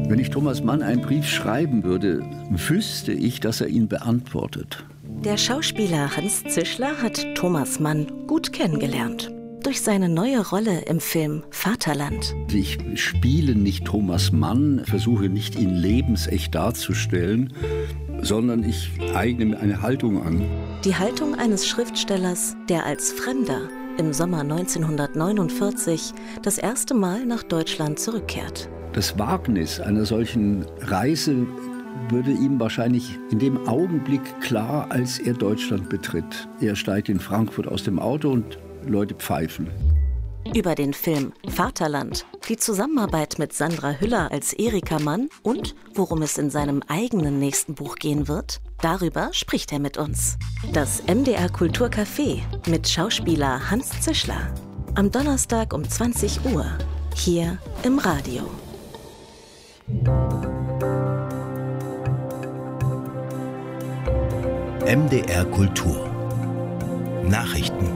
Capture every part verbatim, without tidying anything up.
Wenn ich Thomas Mann einen Brief schreiben würde, wüsste ich, dass er ihn beantwortet. Der Schauspieler Hans Zischler hat Thomas Mann gut kennengelernt. Durch seine neue Rolle im Film Vaterland. Ich spiele nicht Thomas Mann, versuche nicht, ihn lebensecht darzustellen, sondern ich eigne mir eine Haltung an. Die Haltung eines Schriftstellers, der als Fremder im Sommer neunzehnhundertneunundvierzig das erste Mal nach Deutschland zurückkehrt. Das Wagnis einer solchen Reise würde ihm wahrscheinlich in dem Augenblick klar, als er Deutschland betritt. Er steigt in Frankfurt aus dem Auto und Leute pfeifen. Über den Film Vaterland, die Zusammenarbeit mit Sandra Hüller als Erika Mann und worum es in seinem eigenen nächsten Buch gehen wird, darüber spricht er mit uns. Das M D R Kulturcafé mit Schauspieler Hans Zischler. Am Donnerstag um zwanzig Uhr, hier im Radio. M D R Kultur Nachrichten.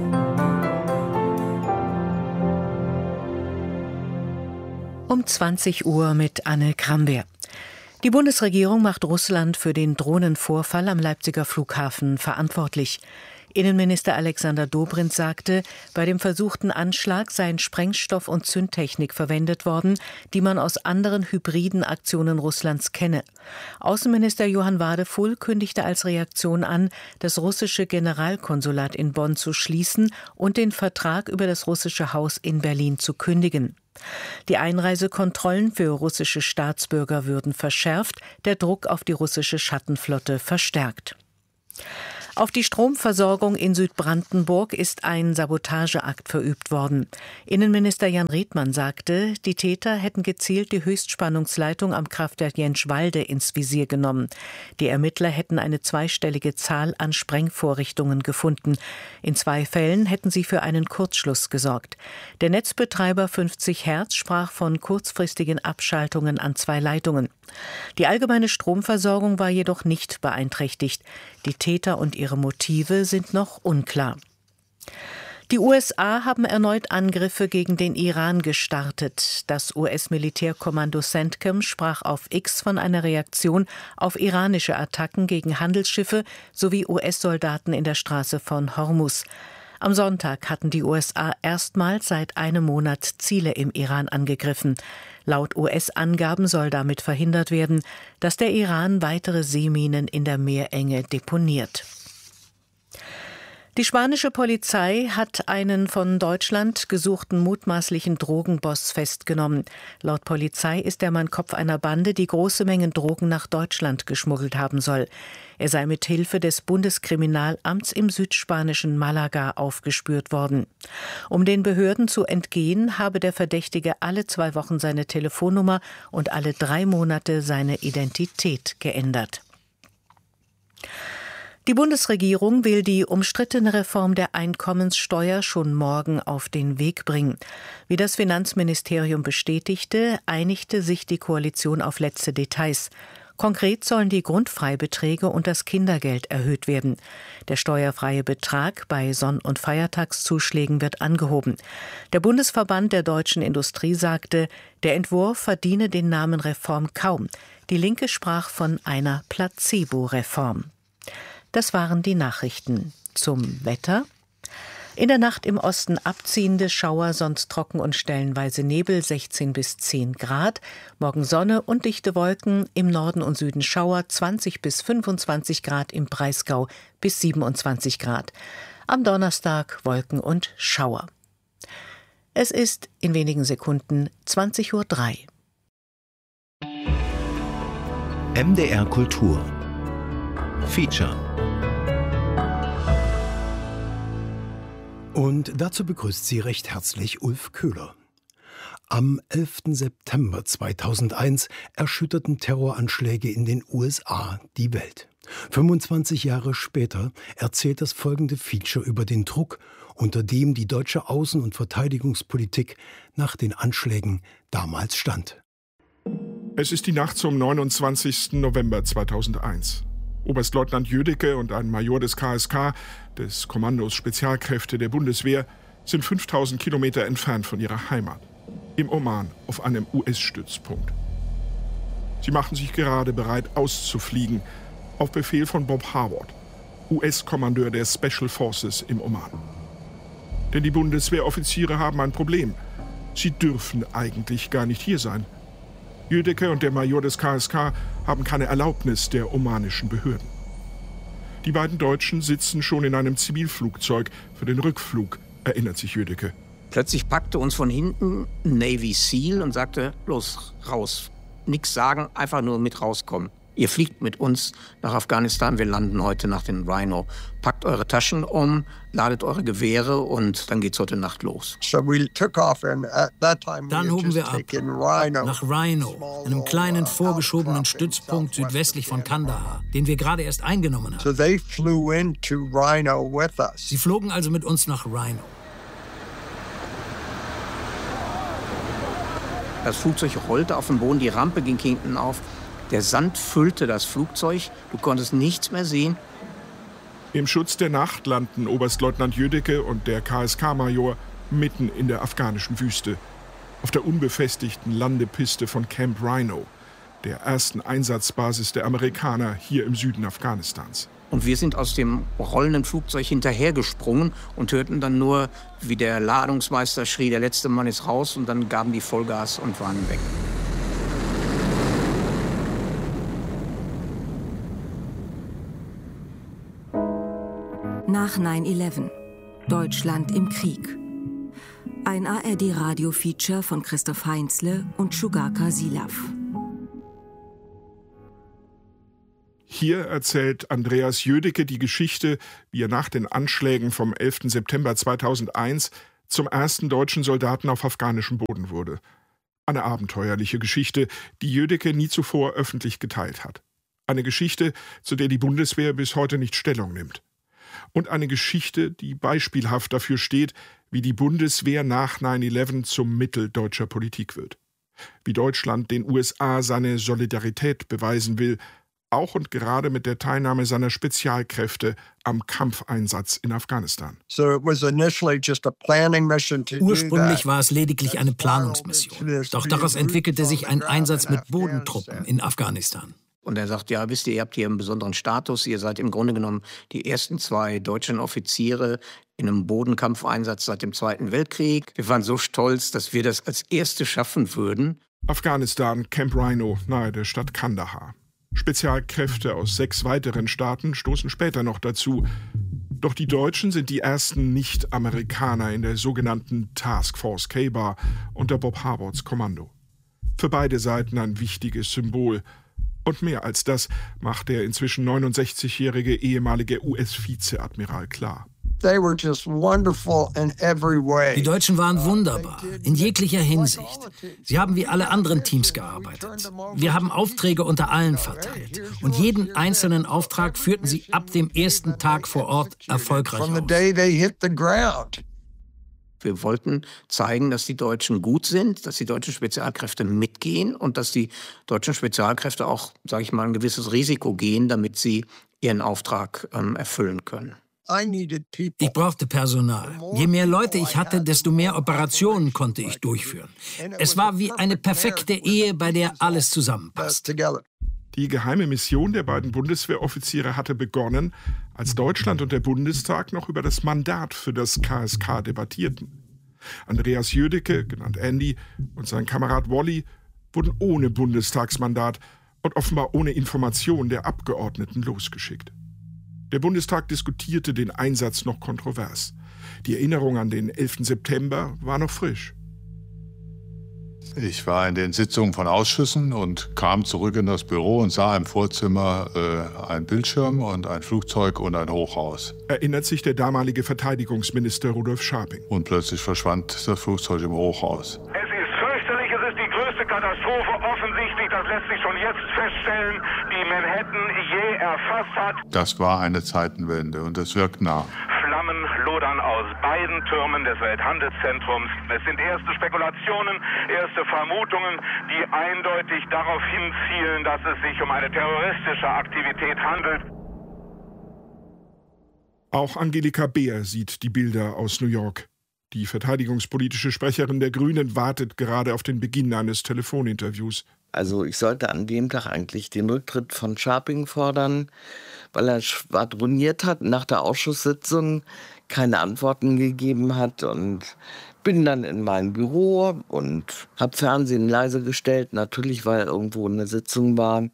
Um zwanzig Uhr mit Anne Kramwehr. Die Bundesregierung macht Russland für den Drohnenvorfall am Leipziger Flughafen verantwortlich. Innenminister Alexander Dobrindt sagte, bei dem versuchten Anschlag seien Sprengstoff und Zündtechnik verwendet worden, die man aus anderen hybriden Aktionen Russlands kenne. Außenminister Johann Wadefuhl kündigte als Reaktion an, das russische Generalkonsulat in Bonn zu schließen und den Vertrag über das russische Haus in Berlin zu kündigen. Die Einreisekontrollen für russische Staatsbürger würden verschärft, der Druck auf die russische Schattenflotte verstärkt. Auf die Stromversorgung in Südbrandenburg ist ein Sabotageakt verübt worden. Innenminister Jan Riedmann sagte, die Täter hätten gezielt die Höchstspannungsleitung am Kraftwerk Jentschwalde ins Visier genommen. Die Ermittler hätten eine zweistellige Zahl an Sprengvorrichtungen gefunden. In zwei Fällen hätten sie für einen Kurzschluss gesorgt. Der Netzbetreiber fünfzig Hertz sprach von kurzfristigen Abschaltungen an zwei Leitungen. Die allgemeine Stromversorgung war jedoch nicht beeinträchtigt. Die Täter und ihre Motive sind noch unklar. Die U S A haben erneut Angriffe gegen den Iran gestartet. Das U S-Militärkommando CENTCOM sprach auf X von einer Reaktion auf iranische Attacken gegen Handelsschiffe sowie U S-Soldaten in der Straße von Hormuz. Am Sonntag hatten die U S A erstmals seit einem Monat Ziele im Iran angegriffen. Laut U S-Angaben soll damit verhindert werden, dass der Iran weitere Seeminen in der Meerenge deponiert. Die spanische Polizei hat einen von Deutschland gesuchten mutmaßlichen Drogenboss festgenommen. Laut Polizei ist der Mann Kopf einer Bande, die große Mengen Drogen nach Deutschland geschmuggelt haben soll. Er sei mit Hilfe des Bundeskriminalamts im südspanischen Malaga aufgespürt worden. Um den Behörden zu entgehen, habe der Verdächtige alle zwei Wochen seine Telefonnummer und alle drei Monate seine Identität geändert. Die Bundesregierung will die umstrittene Reform der Einkommenssteuer schon morgen auf den Weg bringen. Wie das Finanzministerium bestätigte, einigte sich die Koalition auf letzte Details. Konkret sollen die Grundfreibeträge und das Kindergeld erhöht werden. Der steuerfreie Betrag bei Sonn- und Feiertagszuschlägen wird angehoben. Der Bundesverband der deutschen Industrie sagte, der Entwurf verdiene den Namen Reform kaum. Die Linke sprach von einer Placebo-Reform. Das waren die Nachrichten. Zum Wetter. In der Nacht im Osten abziehende Schauer, sonst trocken und stellenweise Nebel, sechzehn bis zehn Grad. Morgen Sonne und dichte Wolken, im Norden und Süden Schauer, zwanzig bis fünfundzwanzig Grad, im Breisgau bis siebenundzwanzig Grad. Am Donnerstag Wolken und Schauer. Es ist in wenigen Sekunden zwanzig Uhr drei. M D R Kultur Feature. Und dazu begrüßt Sie recht herzlich Ulf Köhler. Am elften September zweitausendeins erschütterten Terroranschläge in den U S A die Welt. fünfundzwanzig Jahre später erzählt das folgende Feature über den Druck, unter dem die deutsche Außen- und Verteidigungspolitik nach den Anschlägen damals stand. Es ist die Nacht zum neunundzwanzigsten November zweitausendeins. Oberstleutnant Jödecke und ein Major des K S K, des Kommandos Spezialkräfte der Bundeswehr, sind fünftausend Kilometer entfernt von ihrer Heimat, im Oman auf einem U S-Stützpunkt. Sie machen sich gerade bereit, auszufliegen, auf Befehl von Bob Harward, U S-Kommandeur der Special Forces im Oman. Denn die Bundeswehroffiziere haben ein Problem. Sie dürfen eigentlich gar nicht hier sein. Jödecke und der Major des K S K haben keine Erlaubnis der omanischen Behörden. Die beiden Deutschen sitzen schon in einem Zivilflugzeug für den Rückflug, erinnert sich Jödecke. Plötzlich packte uns von hinten ein Navy Seal und sagte, los, raus. Nix sagen, einfach nur mit rauskommen. Ihr fliegt mit uns nach Afghanistan, wir landen heute nach den Rhino. Packt eure Taschen um, ladet eure Gewehre und dann geht's heute Nacht los. Dann hoben wir ab, nach Rhino, einem kleinen vorgeschobenen Stützpunkt südwestlich von Kandahar, den wir gerade erst eingenommen haben. Sie flogen also mit uns nach Rhino. Das Flugzeug rollte auf den Boden, die Rampe ging hinten auf. Der Sand füllte das Flugzeug, du konntest nichts mehr sehen. Im Schutz der Nacht landen Oberstleutnant Jödecke und der K S K-Major mitten in der afghanischen Wüste, auf der unbefestigten Landepiste von Camp Rhino, der ersten Einsatzbasis der Amerikaner hier im Süden Afghanistans. Und wir sind aus dem rollenden Flugzeug hinterhergesprungen und hörten dann nur, wie der Ladungsmeister schrie, der letzte Mann ist raus, und dann gaben die Vollgas und waren weg. Nach neun elf. Deutschland im Krieg. Ein A R D-Radio-Feature von Christoph Heinzle und Shugarka Silav. Hier erzählt Andreas Jödecke die Geschichte, wie er nach den Anschlägen vom elften September zweitausendeins zum ersten deutschen Soldaten auf afghanischem Boden wurde. Eine abenteuerliche Geschichte, die Jödecke nie zuvor öffentlich geteilt hat. Eine Geschichte, zu der die Bundeswehr bis heute nicht Stellung nimmt. Und eine Geschichte, die beispielhaft dafür steht, wie die Bundeswehr nach neun elf zum Mittel deutscher Politik wird. Wie Deutschland den U S A seine Solidarität beweisen will, auch und gerade mit der Teilnahme seiner Spezialkräfte am Kampfeinsatz in Afghanistan. Ursprünglich war es lediglich eine Planungsmission. Doch daraus entwickelte sich ein Einsatz mit Bodentruppen in Afghanistan. Und er sagt, ja, wisst ihr, ihr habt hier einen besonderen Status. Ihr seid im Grunde genommen die ersten zwei deutschen Offiziere in einem Bodenkampfeinsatz seit dem Zweiten Weltkrieg. Wir waren so stolz, dass wir das als Erste schaffen würden. Afghanistan, Camp Rhino, nahe der Stadt Kandahar. Spezialkräfte aus sechs weiteren Staaten stoßen später noch dazu. Doch die Deutschen sind die ersten Nicht-Amerikaner in der sogenannten Task Force K-Bar unter Bob Harwards Kommando. Für beide Seiten ein wichtiges Symbol. Und mehr als das macht der inzwischen neunundsechzigjährige ehemalige U S-Vizeadmiral klar. Die Deutschen waren wunderbar, in jeglicher Hinsicht. Sie haben wie alle anderen Teams gearbeitet. Wir haben Aufträge unter allen verteilt. Und jeden einzelnen Auftrag führten sie ab dem ersten Tag vor Ort erfolgreich aus. Wir wollten zeigen, dass die Deutschen gut sind, dass die deutschen Spezialkräfte mitgehen und dass die deutschen Spezialkräfte auch, sage ich mal, ein gewisses Risiko gehen, damit sie ihren Auftrag ähm, erfüllen können. Ich brauchte Personal. Je mehr Leute ich hatte, desto mehr Operationen konnte ich durchführen. Es war wie eine perfekte Ehe, bei der alles zusammenpasst. Die geheime Mission der beiden Bundeswehroffiziere hatte begonnen, als Deutschland und der Bundestag noch über das Mandat für das K S K debattierten. Andreas Jödecke, genannt Andy, und sein Kamerad Wally wurden ohne Bundestagsmandat und offenbar ohne Information der Abgeordneten losgeschickt. Der Bundestag diskutierte den Einsatz noch kontrovers. Die Erinnerung an den elften September war noch frisch. Ich war in den Sitzungen von Ausschüssen und kam zurück in das Büro und sah im Vorzimmer äh, einen Bildschirm und ein Flugzeug und ein Hochhaus. Erinnert sich der damalige Verteidigungsminister Rudolf Scharping. Und plötzlich verschwand das Flugzeug im Hochhaus. Es ist fürchterlich, es ist die größte Katastrophe offensichtlich, das lässt sich schon jetzt feststellen, die Manhattan je erfasst hat. Das war eine Zeitenwende und es wirkt nah. Flammen lodern aus beiden Türmen des Welthandelszentrums. Es sind erste Spekulationen, erste Vermutungen, die eindeutig darauf hinzielen, dass es sich um eine terroristische Aktivität handelt. Auch Angelika Beer sieht die Bilder aus New York. Die verteidigungspolitische Sprecherin der Grünen wartet gerade auf den Beginn eines Telefoninterviews. Also ich sollte an dem Tag eigentlich den Rücktritt von Scharping fordern, weil er schwadroniert hat, nach der Ausschusssitzung keine Antworten gegeben hat. Und bin dann in mein Büro und habe Fernsehen leise gestellt, natürlich, weil irgendwo eine Sitzung war.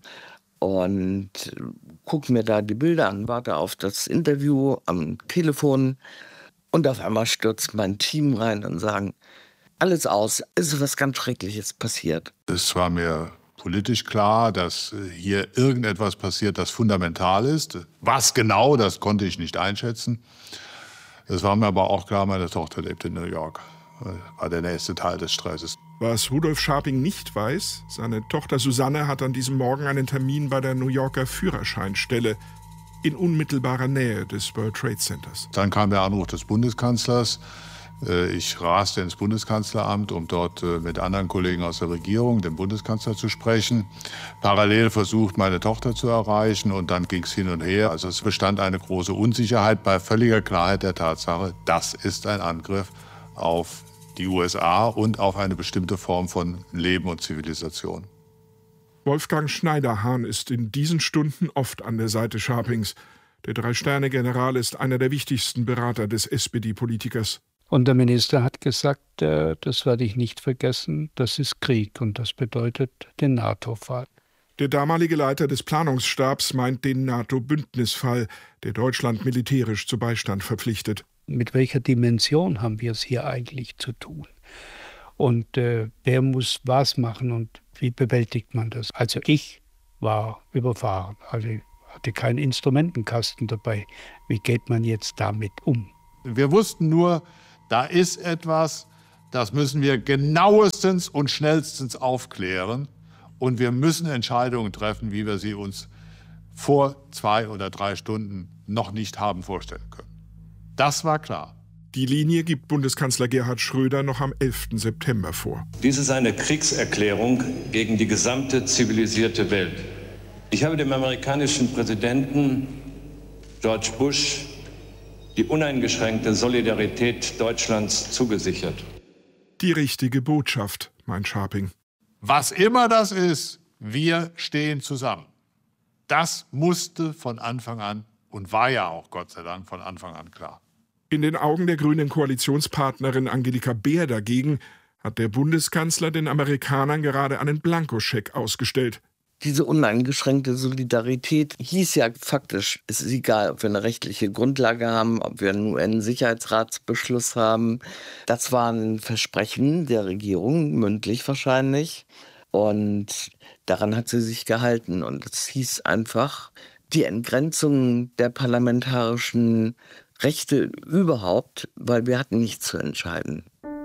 Und gucke mir da die Bilder an, warte auf das Interview am Telefon. Und auf einmal stürzt mein Team rein und sagen, alles aus, es ist was ganz Schreckliches passiert. Es war mir politisch klar, dass hier irgendetwas passiert, das fundamental ist. Was genau, das konnte ich nicht einschätzen. Es war mir aber auch klar, meine Tochter lebt in New York. Das war der nächste Teil des Stresses. Was Rudolf Scharping nicht weiß, seine Tochter Susanne hat an diesem Morgen einen Termin bei der New Yorker Führerscheinstelle in unmittelbarer Nähe des World Trade Centers. Dann kam der Anruf des Bundeskanzlers. Ich raste ins Bundeskanzleramt, um dort mit anderen Kollegen aus der Regierung, dem Bundeskanzler, zu sprechen. Parallel versucht, meine Tochter zu erreichen, und dann ging es hin und her. Also es bestand eine große Unsicherheit bei völliger Klarheit der Tatsache, das ist ein Angriff auf die U S A und auf eine bestimmte Form von Leben und Zivilisation. Wolfgang Schneiderhahn ist in diesen Stunden oft an der Seite Scharpings. Der Drei-Sterne-General ist einer der wichtigsten Berater des S P D-Politikers. Und der Minister hat gesagt, äh, das werde ich nicht vergessen, das ist Krieg und das bedeutet den NATO-Fall. Der damalige Leiter des Planungsstabs meint den NATO-Bündnisfall, der Deutschland militärisch zu Beistand verpflichtet. Mit welcher Dimension haben wir es hier eigentlich zu tun? Und äh, wer muss was machen und wie bewältigt man das? Also ich war überfahren, also ich hatte keinen Instrumentenkasten dabei. Wie geht man jetzt damit um? Wir wussten nur, da ist etwas, das müssen wir genauestens und schnellstens aufklären. Und wir müssen Entscheidungen treffen, wie wir sie uns vor zwei oder drei Stunden noch nicht haben vorstellen können. Das war klar. Die Linie gibt Bundeskanzler Gerhard Schröder noch am elften September vor. Dies ist eine Kriegserklärung gegen die gesamte zivilisierte Welt. Ich habe dem amerikanischen Präsidenten George Bush die uneingeschränkte Solidarität Deutschlands zugesichert. Die richtige Botschaft, meint Scharping. Was immer das ist, wir stehen zusammen. Das musste von Anfang an und war ja auch Gott sei Dank von Anfang an klar. In den Augen der grünen Koalitionspartnerin Angelika Beer dagegen hat der Bundeskanzler den Amerikanern gerade einen Blankoscheck ausgestellt. Diese uneingeschränkte Solidarität hieß ja faktisch, es ist egal, ob wir eine rechtliche Grundlage haben, ob wir einen U N-Sicherheitsratsbeschluss haben. Das war ein Versprechen der Regierung, mündlich wahrscheinlich. Und daran hat sie sich gehalten. Und es hieß einfach, die Entgrenzung der parlamentarischen Rechte überhaupt, weil wir hatten nichts zu entscheiden.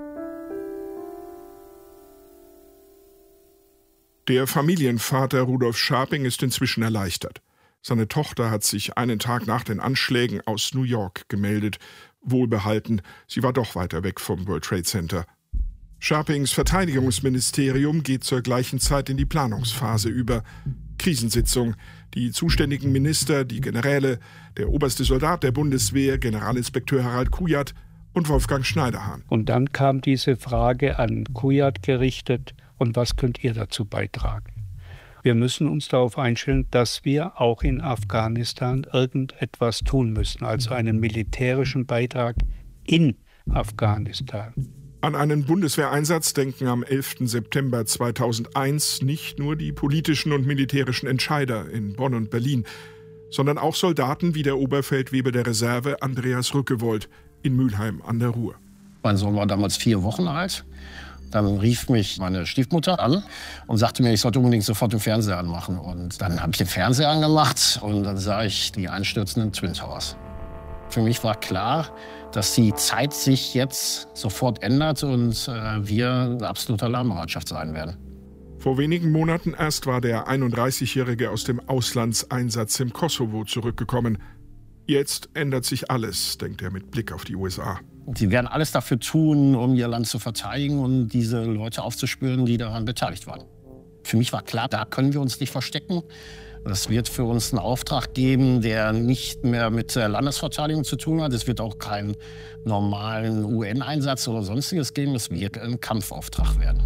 Der Familienvater Rudolf Scharping ist inzwischen erleichtert. Seine Tochter hat sich einen Tag nach den Anschlägen aus New York gemeldet. Wohlbehalten, sie war doch weiter weg vom World Trade Center. Scharpings Verteidigungsministerium geht zur gleichen Zeit in die Planungsphase über. Krisensitzung. Die zuständigen Minister, die Generäle, der oberste Soldat der Bundeswehr, Generalinspekteur Harald Kujat und Wolfgang Schneiderhahn. Und dann kam diese Frage an Kujat gerichtet, und was könnt ihr dazu beitragen? Wir müssen uns darauf einstellen, dass wir auch in Afghanistan irgendetwas tun müssen, also einen militärischen Beitrag in Afghanistan. An einen Bundeswehreinsatz denken am elften September zweitausendeins nicht nur die politischen und militärischen Entscheider in Bonn und Berlin, sondern auch Soldaten wie der Oberfeldwebel der Reserve Andreas Rückewold in Mülheim an der Ruhr. Mein Sohn war damals vier Wochen alt. Dann rief mich meine Stiefmutter an und sagte mir, ich sollte unbedingt sofort den Fernseher anmachen. Und dann habe ich den Fernseher angemacht und dann sah ich die einstürzenden Twin Towers. Für mich war klar, dass die Zeit sich jetzt sofort ändert und äh, wir in absoluter Alarmbereitschaft sein werden. Vor wenigen Monaten erst war der einunddreißigjährige aus dem Auslandseinsatz im Kosovo zurückgekommen. Jetzt ändert sich alles, denkt er mit Blick auf die U S A. Sie werden alles dafür tun, um ihr Land zu verteidigen und diese Leute aufzuspüren, die daran beteiligt waren. Für mich war klar, da können wir uns nicht verstecken. Das wird für uns einen Auftrag geben, der nicht mehr mit der Landesverteidigung zu tun hat. Es wird auch keinen normalen U N-Einsatz oder sonstiges geben. Es wird ein Kampfauftrag werden.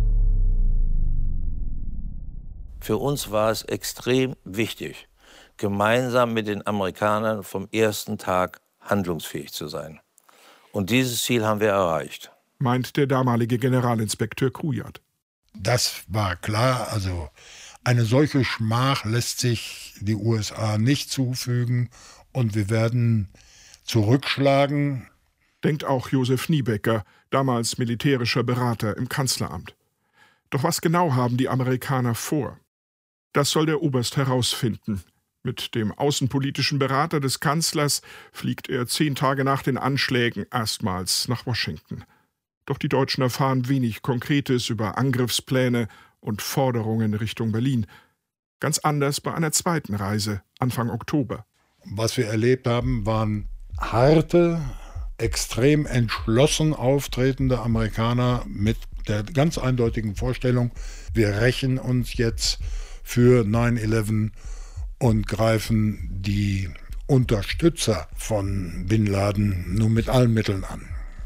Für uns war es extrem wichtig, gemeinsam mit den Amerikanern vom ersten Tag handlungsfähig zu sein. Und dieses Ziel haben wir erreicht. Meint der damalige Generalinspekteur Kujat. Das war klar. Also eine solche Schmach lässt sich die U S A nicht zufügen. Und wir werden zurückschlagen. Denkt auch Josef Niebecker, damals militärischer Berater im Kanzleramt. Doch was genau haben die Amerikaner vor? Das soll der Oberst herausfinden. Mit dem außenpolitischen Berater des Kanzlers fliegt er zehn Tage nach den Anschlägen erstmals nach Washington. Doch die Deutschen erfahren wenig Konkretes über Angriffspläne und Forderungen Richtung Berlin. Ganz anders bei einer zweiten Reise, Anfang Oktober. Was wir erlebt haben, waren harte, extrem entschlossen auftretende Amerikaner mit der ganz eindeutigen Vorstellung, wir rächen uns jetzt für neun elf und greifen die Unterstützer von Bin Laden nur mit allen Mitteln an.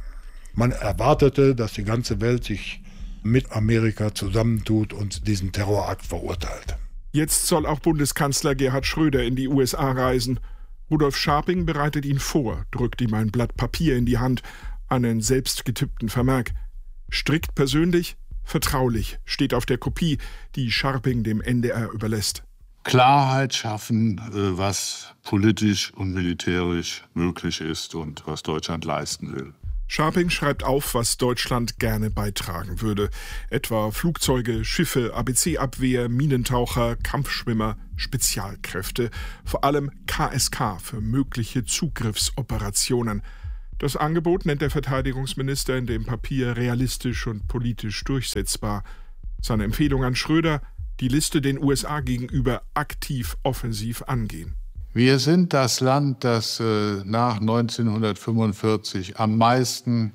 Man erwartete, dass die ganze Welt sich mit Amerika zusammentut und diesen Terrorakt verurteilt. Jetzt soll auch Bundeskanzler Gerhard Schröder in die U S A reisen. Rudolf Scharping bereitet ihn vor, drückt ihm ein Blatt Papier in die Hand, einen selbstgetippten Vermerk. Strikt persönlich, vertraulich steht auf der Kopie, die Scharping dem N D R überlässt. Klarheit schaffen, was politisch und militärisch möglich ist und was Deutschland leisten will. Scharping schreibt auf, was Deutschland gerne beitragen würde. Etwa Flugzeuge, Schiffe, A B C-Abwehr, Minentaucher, Kampfschwimmer, Spezialkräfte. Vor allem K S K für mögliche Zugriffsoperationen. Das Angebot nennt der Verteidigungsminister in dem Papier realistisch und politisch durchsetzbar. Seine Empfehlung an Schröder: die Liste den U S A gegenüber aktiv offensiv angehen. Wir sind das Land, das äh, nach neunzehnhundertfünfundvierzig am meisten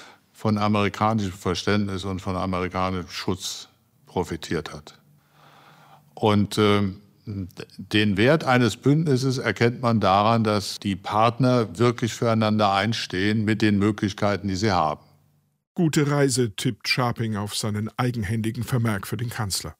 von amerikanischem Verständnis und von amerikanischem Schutz profitiert hat. Und äh, den Wert eines Bündnisses erkennt man daran, dass die Partner wirklich füreinander einstehen mit den Möglichkeiten, die sie haben. Gute Reise, tippt Scharping auf seinen eigenhändigen Vermerk für den Kanzler.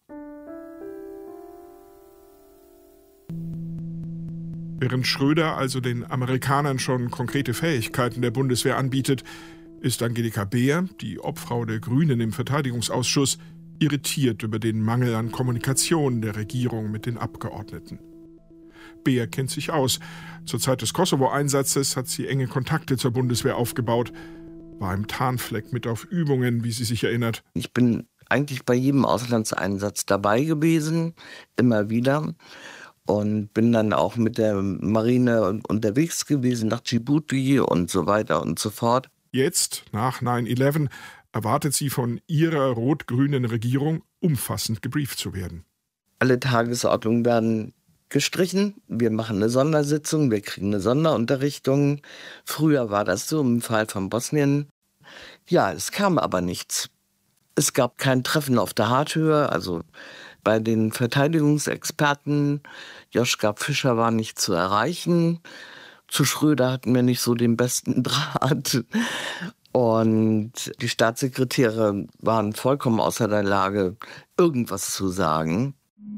Während Schröder also den Amerikanern schon konkrete Fähigkeiten der Bundeswehr anbietet, ist Angelika Beer, die Obfrau der Grünen im Verteidigungsausschuss, irritiert über den Mangel an Kommunikation der Regierung mit den Abgeordneten. Beer kennt sich aus. Zur Zeit des Kosovo-Einsatzes hat sie enge Kontakte zur Bundeswehr aufgebaut, war im Tarnfleck mit auf Übungen, wie sie sich erinnert. Ich bin eigentlich bei jedem Auslandseinsatz dabei gewesen, immer wieder. Und bin dann auch mit der Marine unterwegs gewesen nach Djibouti und so weiter und so fort. Jetzt, nach neun elf, erwartet sie von ihrer rot-grünen Regierung, umfassend gebrieft zu werden. Alle Tagesordnungen werden gestrichen. Wir machen eine Sondersitzung, wir kriegen eine Sonderunterrichtung. Früher war das so im Fall von Bosnien. Ja, es kam aber nichts. Es gab kein Treffen auf der Harthöhe, also bei den Verteidigungsexperten. Joschka Fischer war nicht zu erreichen. Zu Schröder hatten wir nicht so den besten Draht. Und die Staatssekretäre waren vollkommen außer der Lage, irgendwas zu sagen.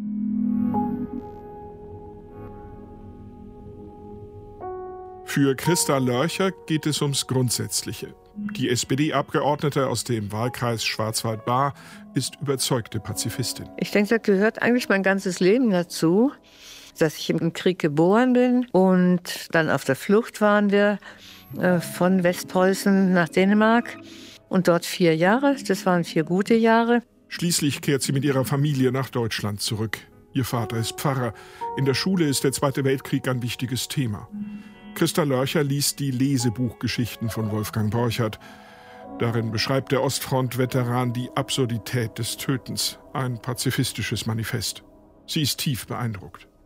Für Christa Lörcher geht es ums Grundsätzliche. Die S P D-Abgeordnete aus dem Wahlkreis Schwarzwald-Baar ist überzeugte Pazifistin. Ich denke, das gehört eigentlich mein ganzes Leben dazu, dass ich im Krieg geboren bin und dann auf der Flucht waren wir äh, von Westpreußen nach Dänemark und dort vier Jahre. Das waren vier gute Jahre. Schließlich kehrt sie mit ihrer Familie nach Deutschland zurück. Ihr Vater ist Pfarrer. In der Schule ist der Zweite Weltkrieg ein wichtiges Thema. Christa Lörcher liest die Lesebuchgeschichten von Wolfgang Borchert. Darin beschreibt der Ostfront-Veteran die Absurdität des Tötens, ein pazifistisches Manifest. Sie ist tief beeindruckt.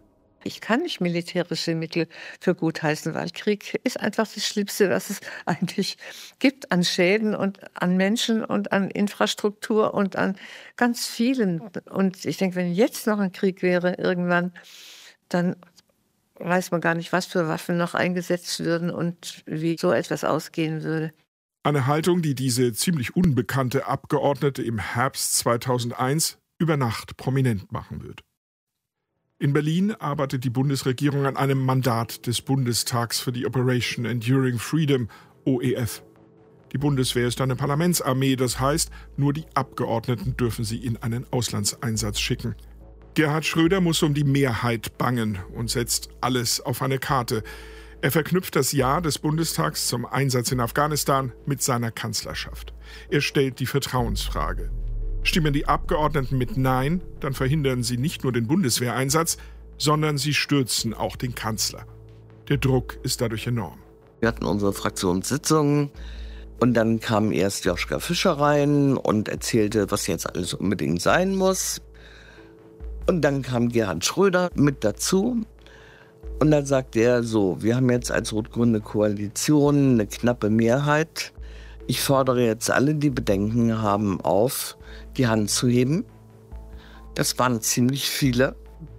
Ich kann nicht militärische Mittel für gut heißen, weil Krieg ist einfach das Schlimmste, was es eigentlich gibt an Schäden und an Menschen und an Infrastruktur und an ganz vielen. Und ich denke, wenn jetzt noch ein Krieg wäre irgendwann, dann weiß man gar nicht, was für Waffen noch eingesetzt würden und wie so etwas ausgehen würde. Eine Haltung, die diese ziemlich unbekannte Abgeordnete im Herbst zweitausendeins über Nacht prominent machen wird. In Berlin arbeitet die Bundesregierung an einem Mandat des Bundestags für die Operation Enduring Freedom, O E F. Die Bundeswehr ist eine Parlamentsarmee, das heißt, nur die Abgeordneten dürfen sie in einen Auslandseinsatz schicken. Gerhard Schröder muss um die Mehrheit bangen und setzt alles auf eine Karte. Er verknüpft das Ja des Bundestags zum Einsatz in Afghanistan mit seiner Kanzlerschaft. Er stellt die Vertrauensfrage. Stimmen die Abgeordneten mit Nein, dann verhindern sie nicht nur den Bundeswehreinsatz, sondern sie stürzen auch den Kanzler. Der Druck ist dadurch enorm. Wir hatten unsere Fraktionssitzungen und dann kam erst Joschka Fischer rein und erzählte, was jetzt alles unbedingt sein muss. Und dann kam Gerhard Schröder mit dazu. Und dann sagte er so, wir haben jetzt als rot-grüne Koalition eine knappe Mehrheit. Ich fordere jetzt alle, die Bedenken haben, auf, die Hand zu heben. Das waren ziemlich viele.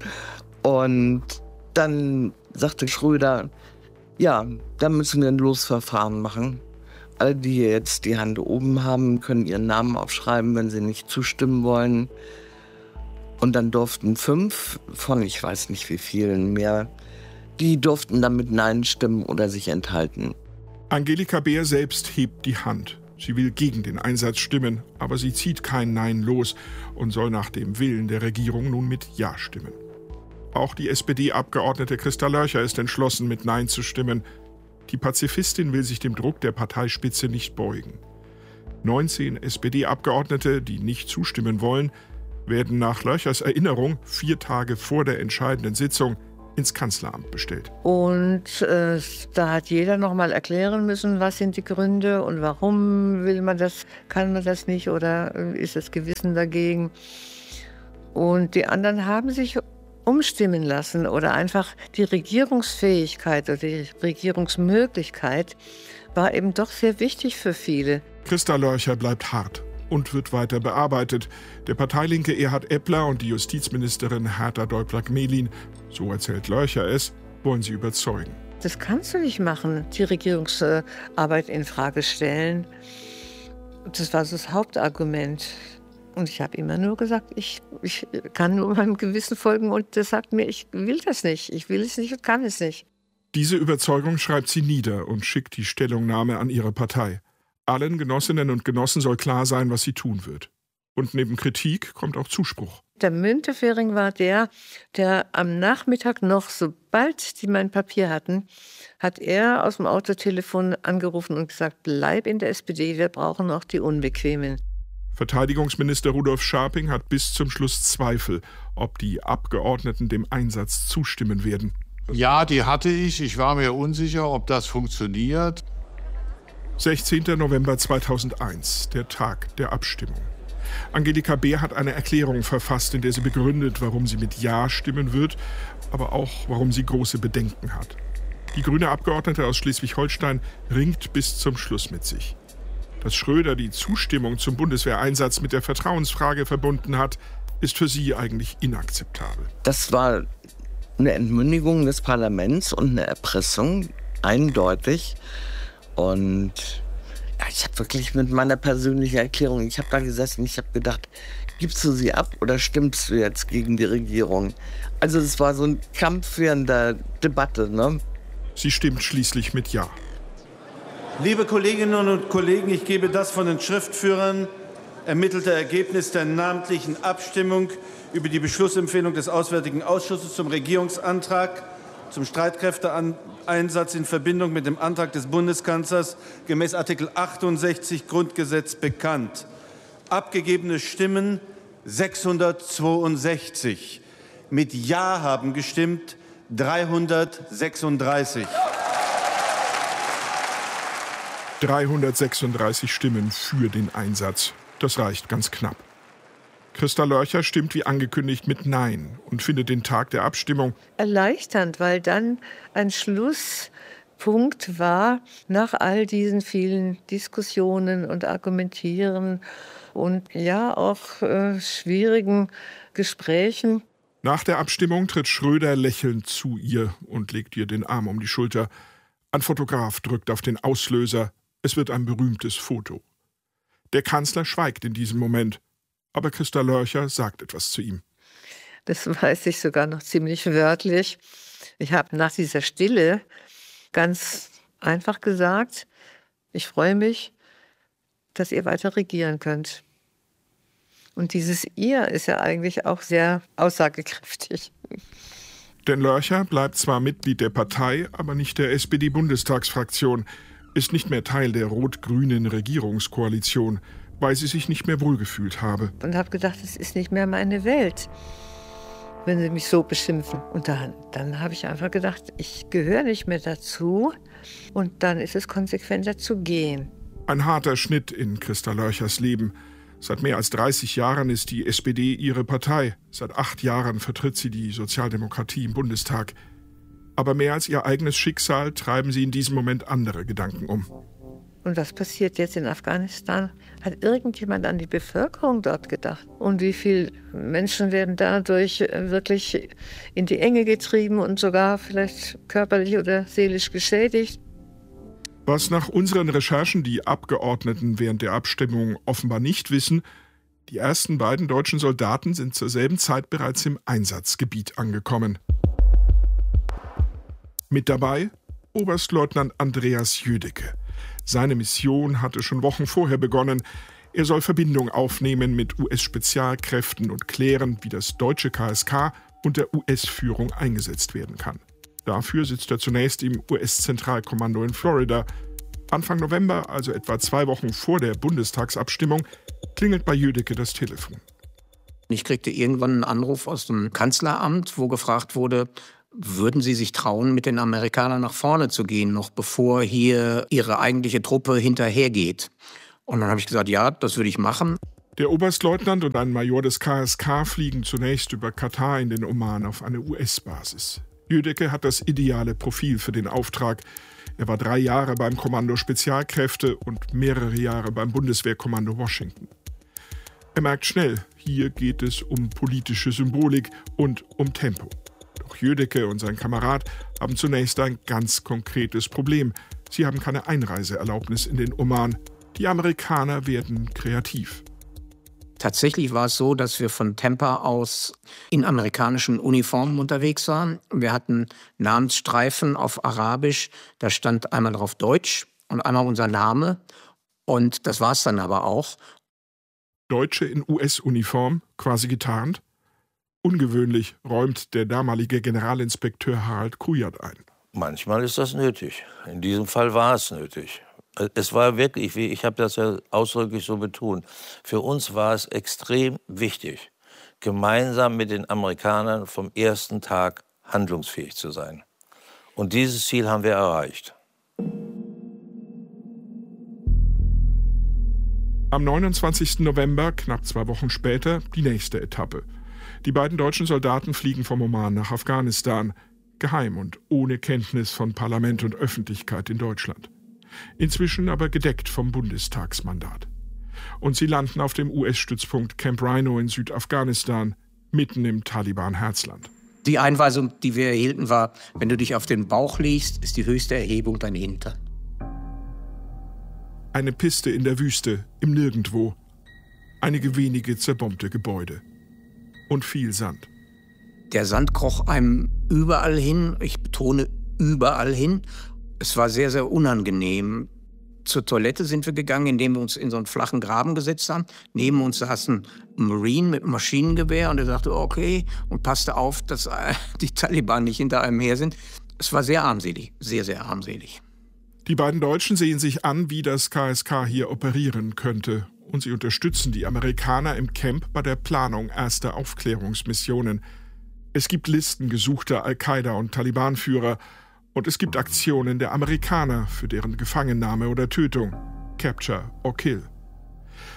Und dann sagte Schröder, ja, da müssen wir ein Losverfahren machen. Alle, die jetzt die Hand oben haben, können ihren Namen aufschreiben, wenn sie nicht zustimmen wollen. Und dann durften fünf von, ich weiß nicht wie vielen mehr, die durften dann mit Nein stimmen oder sich enthalten. Angelika Beer selbst hebt die Hand. Sie will gegen den Einsatz stimmen, aber sie zieht kein Nein los und soll nach dem Willen der Regierung nun mit Ja stimmen. Auch die S P D-Abgeordnete Christa Lörcher ist entschlossen, mit Nein zu stimmen. Die Pazifistin will sich dem Druck der Parteispitze nicht beugen. neunzehn S P D-Abgeordnete, die nicht zustimmen wollen, werden nach Lörchers Erinnerung vier Tage vor der entscheidenden Sitzung ins Kanzleramt bestellt. Und äh, da hat jeder noch mal erklären müssen, was sind die Gründe und warum will man das, kann man das nicht oder ist das Gewissen dagegen. Und die anderen haben sich umstimmen lassen oder einfach die Regierungsfähigkeit oder die Regierungsmöglichkeit war eben doch sehr wichtig für viele. Christa Lörcher bleibt hart und wird weiter bearbeitet. Der Parteilinke Erhard Eppler und die Justizministerin Herta Däubler-Gmelin, so erzählt Lörcher es, wollen sie überzeugen. Das kannst du nicht machen, die Regierungsarbeit in Frage stellen. Das war so das Hauptargument. Und ich habe immer nur gesagt, ich, ich kann nur meinem Gewissen folgen und das sagt mir, ich will das nicht, ich will es nicht und kann es nicht. Diese Überzeugung schreibt sie nieder und schickt die Stellungnahme an ihre Partei. Allen Genossinnen und Genossen soll klar sein, was sie tun wird. Und neben Kritik kommt auch Zuspruch. Der Müntefering war der, der am Nachmittag noch, sobald die mein Papier hatten, hat er aus dem Autotelefon angerufen und gesagt, bleib in der S P D, wir brauchen auch die Unbequemen. Verteidigungsminister Rudolf Scharping hat bis zum Schluss Zweifel, ob die Abgeordneten dem Einsatz zustimmen werden. Ja, die hatte ich. Ich war mir unsicher, ob das funktioniert. sechzehnter November zweitausendeins, der Tag der Abstimmung. Angelika Beer hat eine Erklärung verfasst, in der sie begründet, warum sie mit Ja stimmen wird, aber auch, warum sie große Bedenken hat. Die grüne Abgeordnete aus Schleswig-Holstein ringt bis zum Schluss mit sich. Dass Schröder die Zustimmung zum Bundeswehreinsatz mit der Vertrauensfrage verbunden hat, ist für sie eigentlich inakzeptabel. Das war eine Entmündigung des Parlaments und eine Erpressung, eindeutig. Und ja, ich habe wirklich mit meiner persönlichen Erklärung, ich habe da gesessen, ich habe gedacht, gibst du sie ab oder stimmst du jetzt gegen die Regierung? Also es war so ein Kampf während der Debatte, ne? Sie stimmt schließlich mit Ja. Liebe Kolleginnen und Kollegen, ich gebe das von den Schriftführern ermittelte Ergebnis der namentlichen Abstimmung über die Beschlussempfehlung des Auswärtigen Ausschusses zum Regierungsantrag zum Streitkräfteeinsatz in Verbindung mit dem Antrag des Bundeskanzlers gemäß Artikel achtundsechzig Grundgesetz bekannt. Abgegebene Stimmen sechshundertzweiundsechzig. Mit Ja haben gestimmt dreihundertsechsunddreißig. dreihundertsechsunddreißig Stimmen für den Einsatz. Das reicht ganz knapp. Christa Lörcher stimmt wie angekündigt mit Nein und findet den Tag der Abstimmung erleichternd, weil dann ein Schlusspunkt war nach all diesen vielen Diskussionen und Argumentieren und ja auch äh, schwierigen Gesprächen. Nach der Abstimmung tritt Schröder lächelnd zu ihr und legt ihr den Arm um die Schulter. Ein Fotograf drückt auf den Auslöser. Es wird ein berühmtes Foto. Der Kanzler schweigt in diesem Moment. Aber Christa Lörcher sagt etwas zu ihm. Das weiß ich sogar noch ziemlich wörtlich. Ich habe nach dieser Stille ganz einfach gesagt, ich freue mich, dass ihr weiter regieren könnt. Und dieses Ihr ist ja eigentlich auch sehr aussagekräftig. Denn Lörcher bleibt zwar Mitglied der Partei, aber nicht der S P D-Bundestagsfraktion, ist nicht mehr Teil der rot-grünen Regierungskoalition, weil sie sich nicht mehr wohlgefühlt habe. Und habe gedacht, es ist nicht mehr meine Welt, wenn sie mich so beschimpfen. Und dann, dann habe ich einfach gedacht, ich gehöre nicht mehr dazu. Und dann ist es konsequenter zu gehen. Ein harter Schnitt in Christa Lörchers Leben. Seit mehr als dreißig Jahren ist die S P D ihre Partei. Seit acht Jahren vertritt sie die Sozialdemokratie im Bundestag. Aber mehr als ihr eigenes Schicksal treiben sie in diesem Moment andere Gedanken um. Und was passiert jetzt in Afghanistan? Hat irgendjemand an die Bevölkerung dort gedacht? Und wie viele Menschen werden dadurch wirklich in die Enge getrieben und sogar vielleicht körperlich oder seelisch geschädigt? Was nach unseren Recherchen die Abgeordneten während der Abstimmung offenbar nicht wissen, die ersten beiden deutschen Soldaten sind zur selben Zeit bereits im Einsatzgebiet angekommen. Mit dabei Oberstleutnant Andreas Jödecke. Seine Mission hatte schon Wochen vorher begonnen. Er soll Verbindung aufnehmen mit U S-Spezialkräften und klären, wie das deutsche K S K unter U S-Führung eingesetzt werden kann. Dafür sitzt er zunächst im U S-Zentralkommando in Florida. Anfang November, also etwa zwei Wochen vor der Bundestagsabstimmung, klingelt bei Jödecke das Telefon. Ich kriegte irgendwann einen Anruf aus dem Kanzleramt, wo gefragt wurde, würden Sie sich trauen, mit den Amerikanern nach vorne zu gehen, noch bevor hier Ihre eigentliche Truppe hinterhergeht? Und dann habe ich gesagt, ja, das würde ich machen. Der Oberstleutnant und ein Major des K S K fliegen zunächst über Katar in den Oman auf eine U S-Basis. Jödecke hat das ideale Profil für den Auftrag. Er war drei Jahre beim Kommando Spezialkräfte und mehrere Jahre beim Bundeswehrkommando Washington. Er merkt schnell, hier geht es um politische Symbolik und um Tempo. Doch Jödecke und sein Kamerad haben zunächst ein ganz konkretes Problem. Sie haben keine Einreiseerlaubnis in den Oman. Die Amerikaner werden kreativ. Tatsächlich war es so, dass wir von Tampa aus in amerikanischen Uniformen unterwegs waren. Wir hatten Namensstreifen auf Arabisch. Da stand einmal drauf Deutsch und einmal unser Name. Und das war es dann aber auch. Deutsche in U S-Uniform, quasi getarnt? Ungewöhnlich, räumt der damalige Generalinspekteur Harald Kujat ein. Manchmal ist das nötig. In diesem Fall war es nötig. Es war wirklich, ich habe das ja ausdrücklich so betont, für uns war es extrem wichtig, gemeinsam mit den Amerikanern vom ersten Tag handlungsfähig zu sein. Und dieses Ziel haben wir erreicht. Am neunundzwanzigsten November, knapp zwei Wochen später, die nächste Etappe. Die beiden deutschen Soldaten fliegen vom Oman nach Afghanistan, geheim und ohne Kenntnis von Parlament und Öffentlichkeit in Deutschland. Inzwischen aber gedeckt vom Bundestagsmandat. Und sie landen auf dem U S-Stützpunkt Camp Rhino in Südafghanistan, mitten im Taliban-Herzland. Die Einweisung, die wir erhielten, war, wenn du dich auf den Bauch legst, ist die höchste Erhebung dein Hintern. Eine Piste in der Wüste, im Nirgendwo. Einige wenige zerbombte Gebäude. Und viel Sand. Der Sand kroch einem überall hin, ich betone überall hin. Es war sehr, sehr unangenehm. Zur Toilette sind wir gegangen, indem wir uns in so einen flachen Graben gesetzt haben. Neben uns saß ein Marine mit einem Maschinengewehr und er sagte, okay, und passte auf, dass die Taliban nicht hinter einem her sind. Es war sehr armselig, sehr, sehr armselig. Die beiden Deutschen sehen sich an, wie das K S K hier operieren könnte. Und sie unterstützen die Amerikaner im Camp bei der Planung erster Aufklärungsmissionen. Es gibt Listen gesuchter Al-Qaida- und Taliban-Führer. Und es gibt Aktionen der Amerikaner für deren Gefangennahme oder Tötung. Capture or Kill.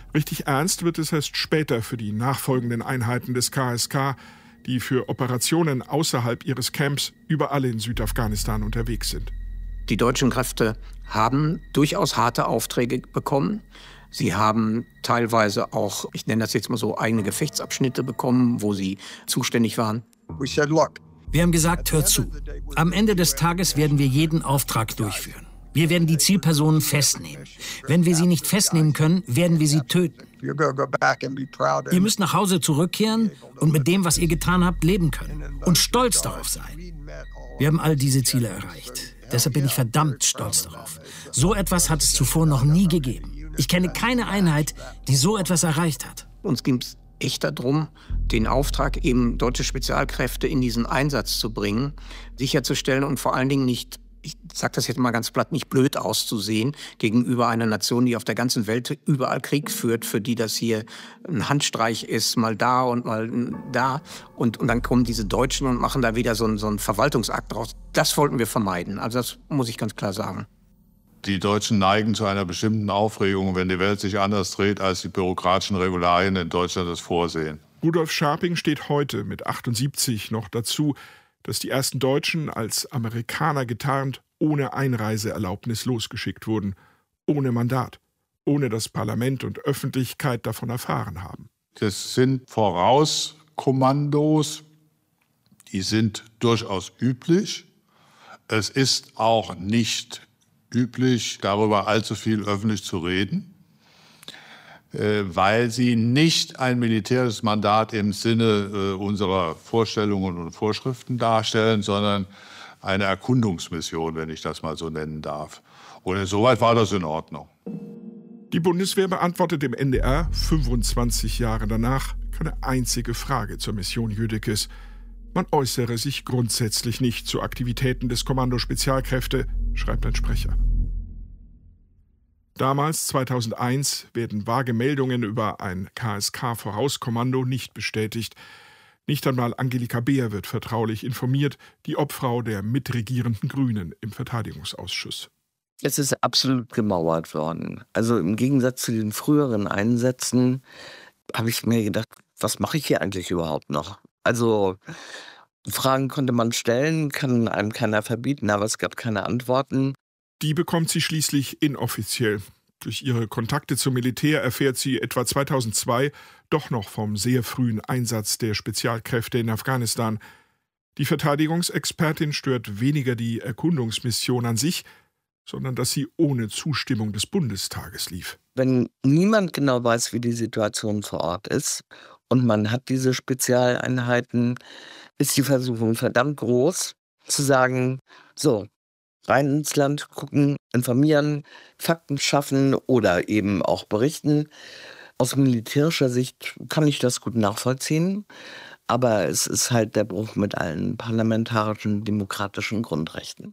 Richtig ernst wird es erst später für die nachfolgenden Einheiten des K S K, die für Operationen außerhalb ihres Camps überall in Südafghanistan unterwegs sind. Die deutschen Kräfte haben durchaus harte Aufträge bekommen. Sie haben teilweise auch, ich nenne das jetzt mal so, eigene Gefechtsabschnitte bekommen, wo sie zuständig waren. Wir haben gesagt, hört zu. Am Ende des Tages werden wir jeden Auftrag durchführen. Wir werden die Zielpersonen festnehmen. Wenn wir sie nicht festnehmen können, werden wir sie töten. Ihr müsst nach Hause zurückkehren und mit dem, was ihr getan habt, leben können. Und stolz darauf sein. Wir haben all diese Ziele erreicht. Deshalb bin ich verdammt stolz darauf. So etwas hat es zuvor noch nie gegeben. Ich kenne keine Einheit, die so etwas erreicht hat. Uns ging es echt darum, den Auftrag, eben deutsche Spezialkräfte in diesen Einsatz zu bringen, sicherzustellen und vor allen Dingen nicht, ich sage das jetzt mal ganz platt, nicht blöd auszusehen gegenüber einer Nation, die auf der ganzen Welt überall Krieg führt, für die das hier ein Handstreich ist, mal da und mal da. Und, und dann kommen diese Deutschen und machen da wieder so einen, so einen Verwaltungsakt draus. Das wollten wir vermeiden. Also das muss ich ganz klar sagen. Die Deutschen neigen zu einer bestimmten Aufregung, wenn die Welt sich anders dreht, als die bürokratischen Regularien in Deutschland das vorsehen. Rudolf Scharping steht heute mit achtundsiebzig noch dazu, dass die ersten Deutschen als Amerikaner getarnt ohne Einreiseerlaubnis losgeschickt wurden, ohne Mandat, ohne dass Parlament und Öffentlichkeit davon erfahren haben. Das sind Vorauskommandos, die sind durchaus üblich. Es ist auch nicht üblich, darüber allzu viel öffentlich zu reden, weil sie nicht ein militärisches Mandat im Sinne unserer Vorstellungen und Vorschriften darstellen, sondern eine Erkundungsmission, wenn ich das mal so nennen darf. Und insoweit war das in Ordnung. Die Bundeswehr beantwortet im N D R fünfundzwanzig Jahre danach keine einzige Frage zur Mission Jüdekes. Man äußere sich grundsätzlich nicht zu Aktivitäten des Kommando Spezialkräfte, schreibt ein Sprecher. Damals, zweitausendeins, werden vage Meldungen über ein K S K-Vorauskommando nicht bestätigt. Nicht einmal Angelika Beer wird vertraulich informiert, die Obfrau der mitregierenden Grünen im Verteidigungsausschuss. Es ist absolut gemauert worden. Also im Gegensatz zu den früheren Einsätzen habe ich mir gedacht, was mache ich hier eigentlich überhaupt noch? Also Fragen konnte man stellen, kann einem keiner verbieten, aber es gab keine Antworten. Die bekommt sie schließlich inoffiziell. Durch ihre Kontakte zum Militär erfährt sie etwa zweitausendzwei doch noch vom sehr frühen Einsatz der Spezialkräfte in Afghanistan. Die Verteidigungsexpertin stört weniger die Erkundungsmission an sich, sondern dass sie ohne Zustimmung des Bundestages lief. Wenn niemand genau weiß, wie die Situation vor Ort ist und man hat diese Spezialeinheiten, ist die Versuchung verdammt groß, zu sagen, so, rein ins Land gucken, informieren, Fakten schaffen oder eben auch berichten. Aus militärischer Sicht kann ich das gut nachvollziehen, aber es ist halt der Bruch mit allen parlamentarischen, demokratischen Grundrechten.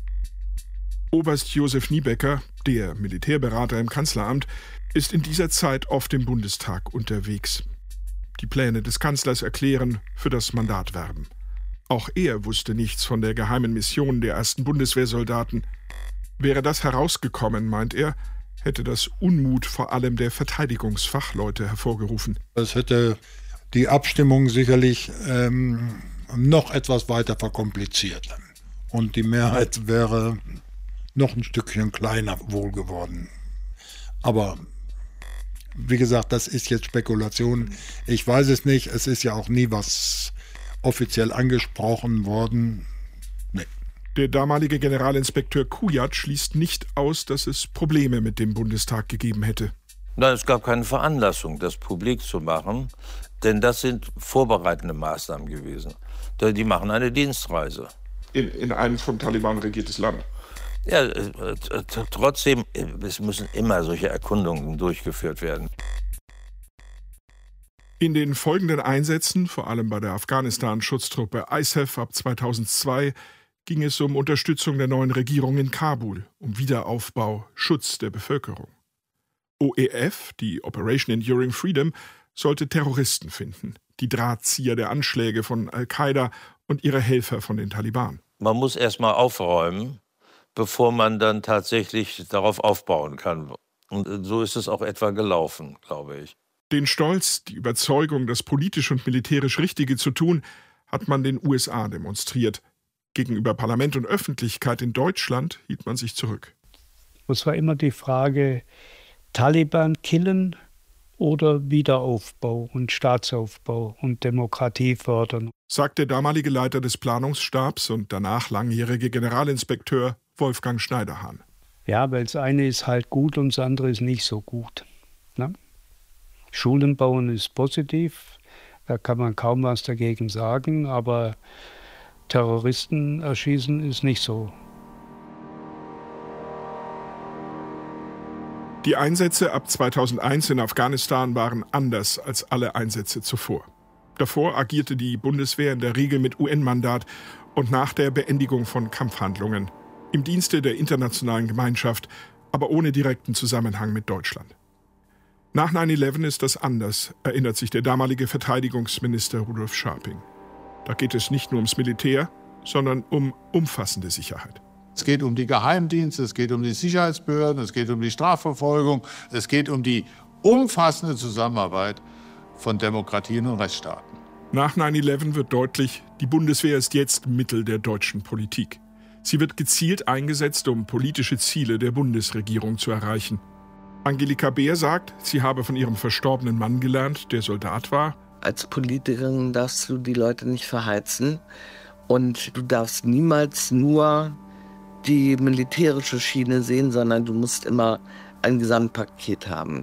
Oberst Josef Niebecker, der Militärberater im Kanzleramt, ist in dieser Zeit oft im Bundestag unterwegs. Die Pläne des Kanzlers erklären, für das Mandat werben. Auch er wusste nichts von der geheimen Mission der ersten Bundeswehrsoldaten. Wäre das herausgekommen, meint er, hätte das Unmut vor allem der Verteidigungsfachleute hervorgerufen. Es hätte die Abstimmung sicherlich ähm, noch etwas weiter verkompliziert. Und die Mehrheit wäre noch ein Stückchen kleiner wohl geworden. Aber wie gesagt, das ist jetzt Spekulation. Ich weiß es nicht. Es ist ja auch nie was offiziell angesprochen worden. Nee. Der damalige Generalinspekteur Kujat schließt nicht aus, dass es Probleme mit dem Bundestag gegeben hätte. Nein, es gab keine Veranlassung, das publik zu machen, denn das sind vorbereitende Maßnahmen gewesen. Die machen eine Dienstreise. In, in ein vom Taliban regiertes Land. Ja, äh, trotzdem, es müssen immer solche Erkundungen durchgeführt werden. In den folgenden Einsätzen, vor allem bei der Afghanistan-Schutztruppe I S A F ab zweitausendzwei, ging es um Unterstützung der neuen Regierung in Kabul, um Wiederaufbau, Schutz der Bevölkerung. O E F, die Operation Enduring Freedom, sollte Terroristen finden, die Drahtzieher der Anschläge von Al-Qaida und ihre Helfer von den Taliban. Man muss erst mal aufräumen, bevor man dann tatsächlich darauf aufbauen kann. Und so ist es auch etwa gelaufen, glaube ich. Den Stolz, die Überzeugung, das politisch und militärisch Richtige zu tun, hat man den U S A demonstriert. Gegenüber Parlament und Öffentlichkeit in Deutschland hielt man sich zurück. Es war immer die Frage, Taliban killen oder Wiederaufbau und Staatsaufbau und Demokratie fördern, sagt der damalige Leiter des Planungsstabs und danach langjährige Generalinspekteur Wolfgang Schneiderhahn. Ja, weil das eine ist halt gut und das andere ist nicht so gut. Ne? Schulen bauen ist positiv, da kann man kaum was dagegen sagen, aber Terroristen erschießen ist nicht so. Die Einsätze ab zweitausendeins in Afghanistan waren anders als alle Einsätze zuvor. Davor agierte die Bundeswehr in der Regel mit U N-Mandat und nach der Beendigung von Kampfhandlungen, im Dienste der internationalen Gemeinschaft, aber ohne direkten Zusammenhang mit Deutschland. Nach neun elf ist das anders, erinnert sich der damalige Verteidigungsminister Rudolf Scharping. Da geht es nicht nur ums Militär, sondern um umfassende Sicherheit. Es geht um die Geheimdienste, es geht um die Sicherheitsbehörden, es geht um die Strafverfolgung, es geht um die umfassende Zusammenarbeit von Demokratien und Rechtsstaaten. Nach neun elf wird deutlich, die Bundeswehr ist jetzt Mittel der deutschen Politik. Sie wird gezielt eingesetzt, um politische Ziele der Bundesregierung zu erreichen. Angelika Beer sagt, sie habe von ihrem verstorbenen Mann gelernt, der Soldat war. Als Politikerin darfst du die Leute nicht verheizen und du darfst niemals nur die militärische Schiene sehen, sondern du musst immer ein Gesamtpaket haben.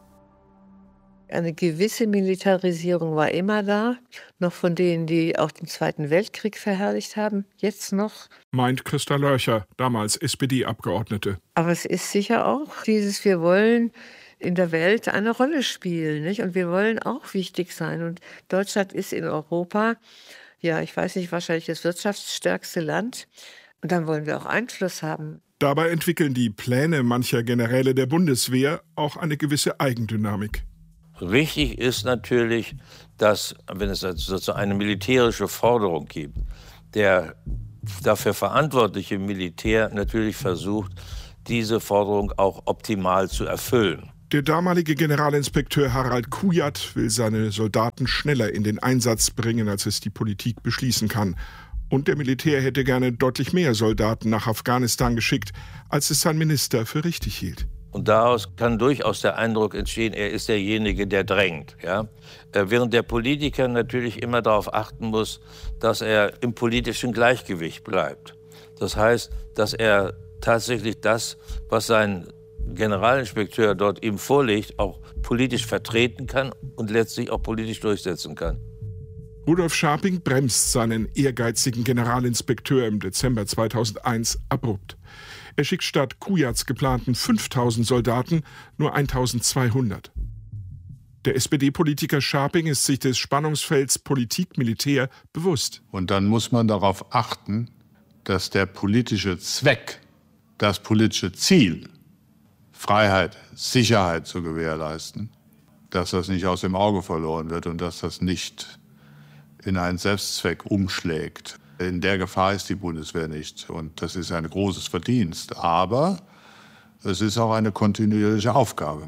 Eine gewisse Militarisierung war immer da, noch von denen, die auch den Zweiten Weltkrieg verherrlicht haben, jetzt noch. Meint Christa Lörcher, damals S P D-Abgeordnete. Aber es ist sicher auch dieses, wir wollen in der Welt eine Rolle spielen, nicht? Und wir wollen auch wichtig sein. Und Deutschland ist in Europa, ja, ich weiß nicht, wahrscheinlich das wirtschaftsstärkste Land. Und dann wollen wir auch Einfluss haben. Dabei entwickeln die Pläne mancher Generäle der Bundeswehr auch eine gewisse Eigendynamik. Richtig ist natürlich, dass, wenn es also eine militärische Forderung gibt, der dafür verantwortliche Militär natürlich versucht, diese Forderung auch optimal zu erfüllen. Der damalige Generalinspekteur Harald Kujat will seine Soldaten schneller in den Einsatz bringen, als es die Politik beschließen kann. Und der Militär hätte gerne deutlich mehr Soldaten nach Afghanistan geschickt, als es sein Minister für richtig hielt. Und daraus kann durchaus der Eindruck entstehen, er ist derjenige, der drängt. Ja? Während der Politiker natürlich immer darauf achten muss, dass er im politischen Gleichgewicht bleibt. Das heißt, dass er tatsächlich das, was sein Generalinspekteur dort ihm vorlegt, auch politisch vertreten kann und letztlich auch politisch durchsetzen kann. Rudolf Scharping bremst seinen ehrgeizigen Generalinspekteur im Dezember zweitausendeins abrupt. Er schickt statt Kujats geplanten fünftausend Soldaten nur eintausendzweihundert. Der S P D-Politiker Scharping ist sich des Spannungsfelds Politik-Militär bewusst. Und dann muss man darauf achten, dass der politische Zweck, das politische Ziel, Freiheit, Sicherheit zu gewährleisten, dass das nicht aus dem Auge verloren wird und dass das nicht in einen Selbstzweck umschlägt. In der Gefahr ist die Bundeswehr nicht. Und das ist ein großes Verdienst. Aber es ist auch eine kontinuierliche Aufgabe.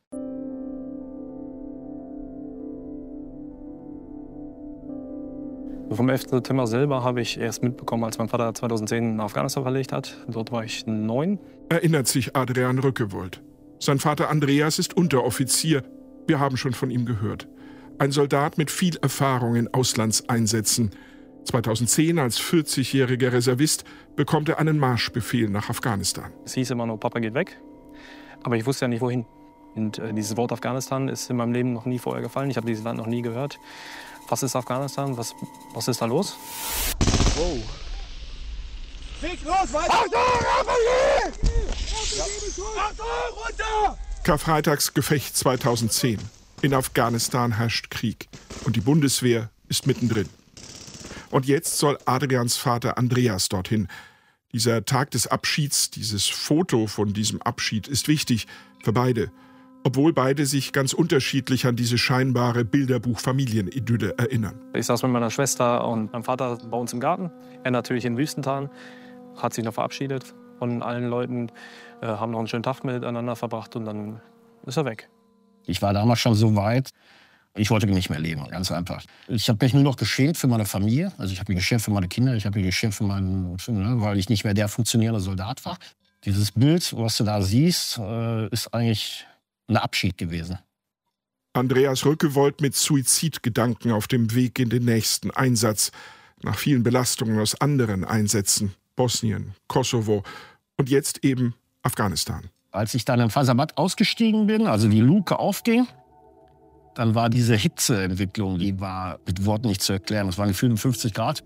Vom elften September selber habe ich erst mitbekommen, als mein Vater zweitausendzehn nach Afghanistan verlegt hat. Dort war ich neun. Erinnert sich Adrian Rückewold. Sein Vater Andreas ist Unteroffizier. Wir haben schon von ihm gehört. Ein Soldat mit viel Erfahrung in Auslandseinsätzen. zweitausendzehn als vierzigjähriger Reservist bekommt er einen Marschbefehl nach Afghanistan. Es hieß immer nur, Papa geht weg. Aber ich wusste ja nicht, wohin. Und äh, dieses Wort Afghanistan ist in meinem Leben noch nie vorher gefallen. Ich habe dieses Land noch nie gehört. Was ist Afghanistan? Was, was ist da los? Wow. Weg los, weiter! Achtung, R P G! Ja. Achtung, runter! Karfreitagsgefecht zweitausendzehn. In Afghanistan herrscht Krieg. Und die Bundeswehr ist mittendrin. Und jetzt soll Adrians Vater Andreas dorthin. Dieser Tag des Abschieds, dieses Foto von diesem Abschied ist wichtig für beide. Obwohl beide sich ganz unterschiedlich an diese scheinbare Bilderbuch-Familienidylle erinnern. Ich saß mit meiner Schwester und meinem Vater bei uns im Garten. Er natürlich in Wüstental, hat sich noch verabschiedet. von allen Leuten, äh, haben noch einen schönen Tag miteinander verbracht und dann ist er weg. Ich war damals schon so weit, ich wollte nicht mehr leben, ganz einfach. Ich habe mich nur noch geschämt für meine Familie, also ich habe mich geschämt für meine Kinder, ich habe mich geschämt für meinen, für, ne, weil ich nicht mehr der funktionierende Soldat war. Dieses Bild, was du da siehst, äh, ist eigentlich ein Abschied gewesen. Andreas Rückewold mit Suizidgedanken auf dem Weg in den nächsten Einsatz. Nach vielen Belastungen aus anderen Einsätzen, Bosnien, Kosovo und jetzt eben Afghanistan. Als ich dann in Fasabat ausgestiegen bin, also die Luke aufging, dann war diese Hitzeentwicklung, die war mit Worten nicht zu erklären. Es waren fünfundfünfzig Grad.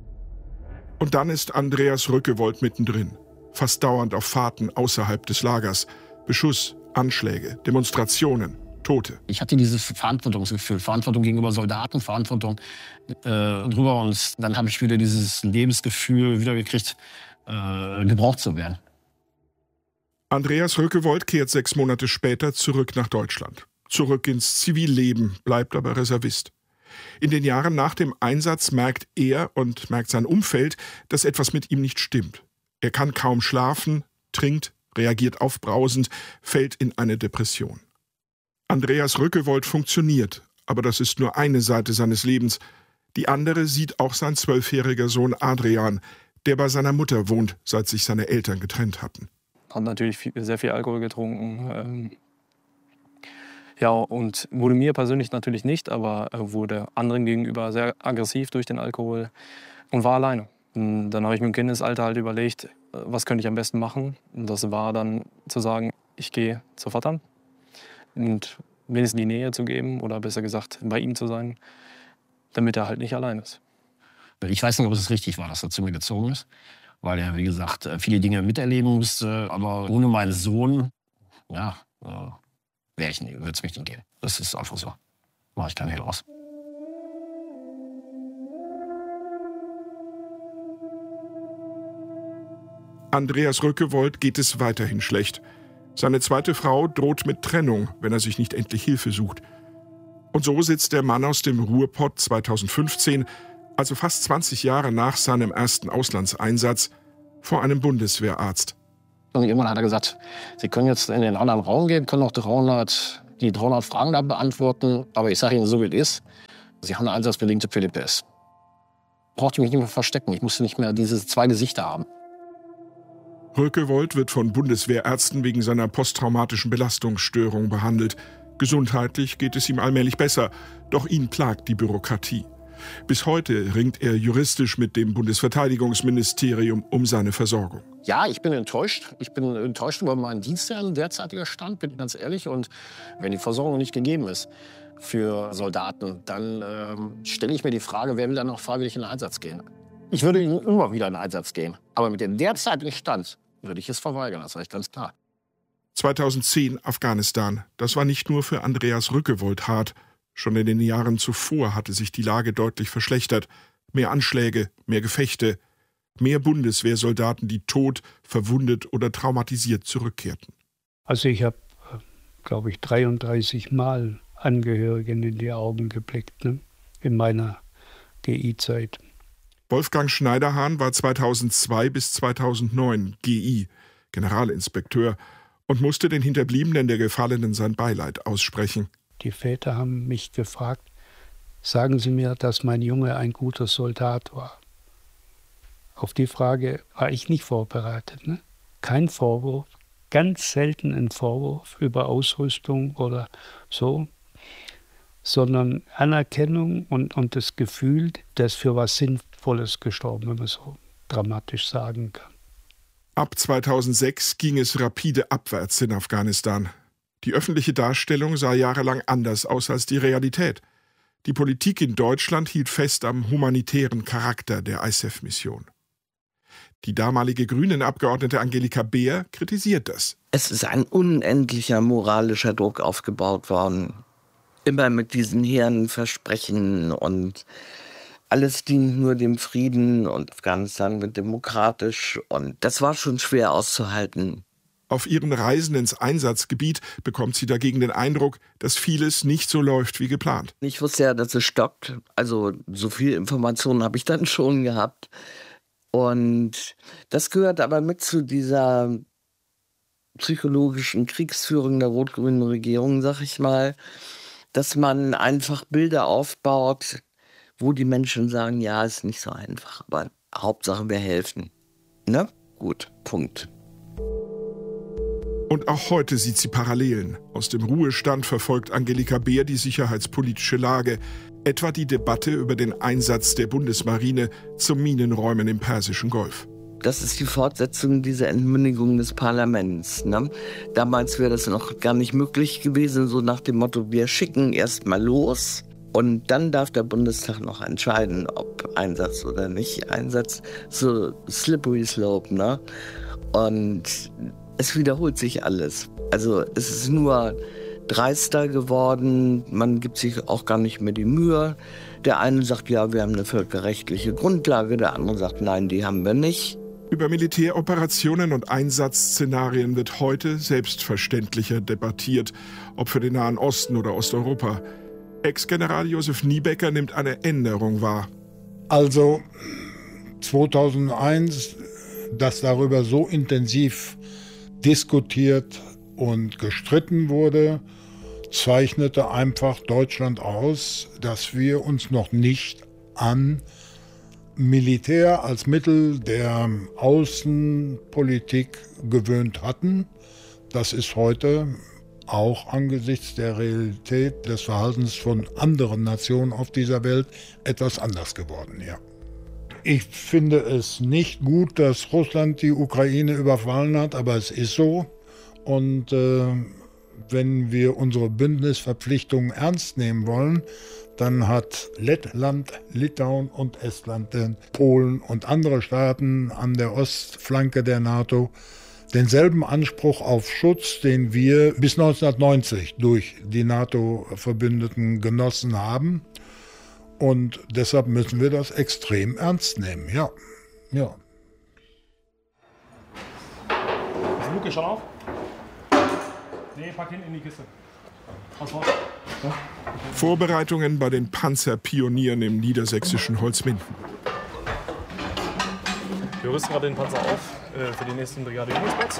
Und dann ist Andreas Rückewold mittendrin. Fast dauernd auf Fahrten außerhalb des Lagers. Beschuss, Anschläge, Demonstrationen, Tote. Ich hatte dieses Verantwortungsgefühl, Verantwortung gegenüber Soldaten, Verantwortung äh, drüber. Und dann habe ich wieder dieses Lebensgefühl wieder gekriegt, äh, gebraucht zu werden. Andreas Rückewold kehrt sechs Monate später zurück nach Deutschland. Zurück ins Zivilleben, bleibt aber Reservist. In den Jahren nach dem Einsatz merkt er und merkt sein Umfeld, dass etwas mit ihm nicht stimmt. Er kann kaum schlafen, trinkt, reagiert aufbrausend, fällt in eine Depression. Andreas Rückewold funktioniert, aber das ist nur eine Seite seines Lebens. Die andere sieht auch sein zwölfjähriger Sohn Adrian, der bei seiner Mutter wohnt, seit sich seine Eltern getrennt hatten. Hat natürlich viel, sehr viel Alkohol getrunken. Ähm, ja, und wurde mir persönlich natürlich nicht, aber wurde anderen gegenüber sehr aggressiv durch den Alkohol und war alleine. Und dann habe ich mir im Kindesalter halt überlegt, was könnte ich am besten machen. Und das war dann zu sagen, ich gehe zu Vater und wenigstens die Nähe zu geben oder besser gesagt bei ihm zu sein, damit er halt nicht allein ist. Ich weiß nicht, ob es richtig war, dass er zu mir gezogen ist, weil er, wie gesagt, viele Dinge miterleben musste. Aber ohne meinen Sohn, ja, wäre ich nicht, würde es mich nicht gehen. Das ist einfach so. Mache ich keinen Hehl raus. Andreas Rückewold geht es weiterhin schlecht. Seine zweite Frau droht mit Trennung, wenn er sich nicht endlich Hilfe sucht. Und so sitzt der Mann aus dem Ruhrpott zweitausendfünfzehn, also fast zwanzig Jahre nach seinem ersten Auslandseinsatz, vor einem Bundeswehrarzt. Und irgendwann hat er gesagt, Sie können jetzt in den anderen Raum gehen, können noch dreihundert, die dreihundert Fragen da beantworten. Aber ich sage Ihnen so, wie es ist. Sie haben eine einsatzbedingte P D P S. Brauchte ich mich nicht mehr verstecken. Ich musste nicht mehr diese zwei Gesichter haben. Rückewold wird von Bundeswehrärzten wegen seiner posttraumatischen Belastungsstörung behandelt. Gesundheitlich geht es ihm allmählich besser, doch ihn plagt die Bürokratie. Bis heute ringt er juristisch mit dem Bundesverteidigungsministerium um seine Versorgung. Ja, ich bin enttäuscht. Ich bin enttäuscht über meinen Dienstherrn, derzeitiger Stand, bin ich ganz ehrlich. Und wenn die Versorgung nicht gegeben ist für Soldaten, dann ähm, stelle ich mir die Frage, wer will dann noch freiwillig in den Einsatz gehen? Ich würde immer wieder in den Einsatz gehen. Aber mit dem derzeitigen Stand würde ich es verweigern, das sage ich ganz klar. zweitausendzehn Afghanistan. Das war nicht nur für Andreas Rückewold hart. Schon in den Jahren zuvor hatte sich die Lage deutlich verschlechtert. Mehr Anschläge, mehr Gefechte, mehr Bundeswehrsoldaten, die tot, verwundet oder traumatisiert zurückkehrten. Also ich habe, glaube ich, dreiunddreißig Mal Angehörigen in die Augen geblickt, ne? In meiner G I-Zeit. Wolfgang Schneiderhahn war zweitausendzwei bis zweitausendneun G I, Generalinspekteur, und musste den Hinterbliebenen der Gefallenen sein Beileid aussprechen. Die Väter haben mich gefragt, sagen Sie mir, dass mein Junge ein guter Soldat war. Auf die Frage war ich nicht vorbereitet. Ne? Kein Vorwurf, ganz selten ein Vorwurf über Ausrüstung oder so, sondern Anerkennung und, und das Gefühl, dass für was Sinnvolles gestorben, wenn man so dramatisch sagen kann. Ab zweitausendsechs ging es rapide abwärts in Afghanistan. Die öffentliche Darstellung sah jahrelang anders aus als die Realität. Die Politik in Deutschland hielt fest am humanitären Charakter der I S A F-Mission. Die damalige Grünen-Abgeordnete Angelika Beer kritisiert das. Es ist ein unendlicher moralischer Druck aufgebaut worden. Immer mit diesen hehren Versprechen und alles dient nur dem Frieden und Afghanistan wird demokratisch. Und das war schon schwer auszuhalten. Auf ihren Reisen ins Einsatzgebiet bekommt sie dagegen den Eindruck, dass vieles nicht so läuft wie geplant. Ich wusste ja, dass es stockt. Also so viel Informationen habe ich dann schon gehabt. Und das gehört aber mit zu dieser psychologischen Kriegsführung der rot-grünen Regierung, sag ich mal, dass man einfach Bilder aufbaut, wo die Menschen sagen, ja, ist nicht so einfach, aber Hauptsache wir helfen. Ne? Gut, Punkt. Und auch heute sieht sie Parallelen. Aus dem Ruhestand verfolgt Angelika Beer die sicherheitspolitische Lage, etwa die Debatte über den Einsatz der Bundesmarine zum Minenräumen im Persischen Golf. Das ist die Fortsetzung dieser Entmündigung des Parlaments. Ne? Damals wäre das noch gar nicht möglich gewesen, so nach dem Motto, wir schicken erst mal los und dann darf der Bundestag noch entscheiden, ob Einsatz oder nicht Einsatz. So slippery slope, ne? Und es wiederholt sich alles. Also es ist nur dreister geworden, man gibt sich auch gar nicht mehr die Mühe. Der eine sagt, ja, wir haben eine völkerrechtliche Grundlage, der andere sagt, nein, die haben wir nicht. Über Militäroperationen und Einsatzszenarien wird heute selbstverständlicher debattiert, ob für den Nahen Osten oder Osteuropa. Ex-General Josef Niebecker nimmt eine Änderung wahr. Also zweitausendeins, dass darüber so intensiv diskutiert und gestritten wurde, zeichnete einfach Deutschland aus, dass wir uns noch nicht an Militär als Mittel der Außenpolitik gewöhnt hatten. Das ist heute auch angesichts der Realität des Verhaltens von anderen Nationen auf dieser Welt etwas anders geworden, ja. Ich finde es nicht gut, dass Russland die Ukraine überfallen hat, aber es ist so. Und äh, wenn wir unsere Bündnisverpflichtungen ernst nehmen wollen, dann hat Lettland, Litauen und Estland, Polen und andere Staaten an der Ostflanke der NATO denselben Anspruch auf Schutz, den wir bis neunzehnhundertneunzig durch die NATO-Verbündeten genossen haben. Und deshalb müssen wir das extrem ernst nehmen, ja. ja. Ist die Luke schon auf? Nee, pack hinten in die Kiste. Was war's? Ja? Vorbereitungen bei den Panzerpionieren im niedersächsischen Holzminden. Wir rüsten gerade den Panzer auf äh, für die nächsten Brigade-Übungsplatz.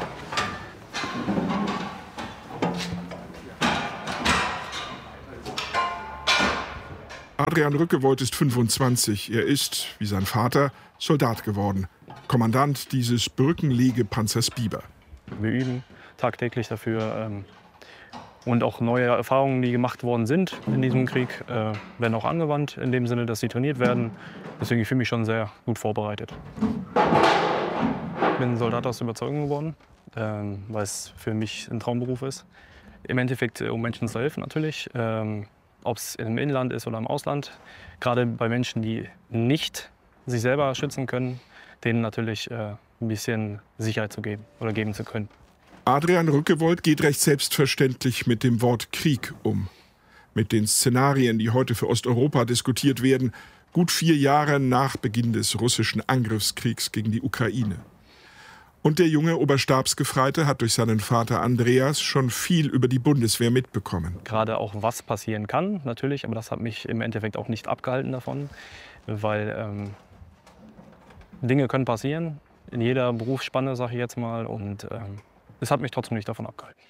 Adrian Rückewold ist fünfundzwanzig. Er ist, wie sein Vater, Soldat geworden. Kommandant dieses Brückenlegepanzers Biber. Wir üben tagtäglich dafür. Ähm Und auch neue Erfahrungen, die gemacht worden sind in diesem Krieg, äh, werden auch angewandt, in dem Sinne, dass sie trainiert werden. Deswegen ich fühle mich schon sehr gut vorbereitet. Ich bin Soldat aus Überzeugung geworden, äh, weil es für mich ein Traumberuf ist. Im Endeffekt, um Menschen zu helfen natürlich, äh, ob es im Inland ist oder im Ausland. Gerade bei Menschen, die nicht sich selber schützen können, denen natürlich äh, ein bisschen Sicherheit zu geben oder geben zu können. Adrian Rückewold geht recht selbstverständlich mit dem Wort Krieg um. Mit den Szenarien, die heute für Osteuropa diskutiert werden, gut vier Jahre nach Beginn des russischen Angriffskriegs gegen die Ukraine. Und der junge Oberstabsgefreite hat durch seinen Vater Andreas schon viel über die Bundeswehr mitbekommen. Gerade auch was passieren kann, natürlich, aber das hat mich im Endeffekt auch nicht abgehalten davon, weil ähm, Dinge können passieren, in jeder Berufsspanne, sage ich jetzt mal, und ähm, es hat mich trotzdem nicht davon abgehalten.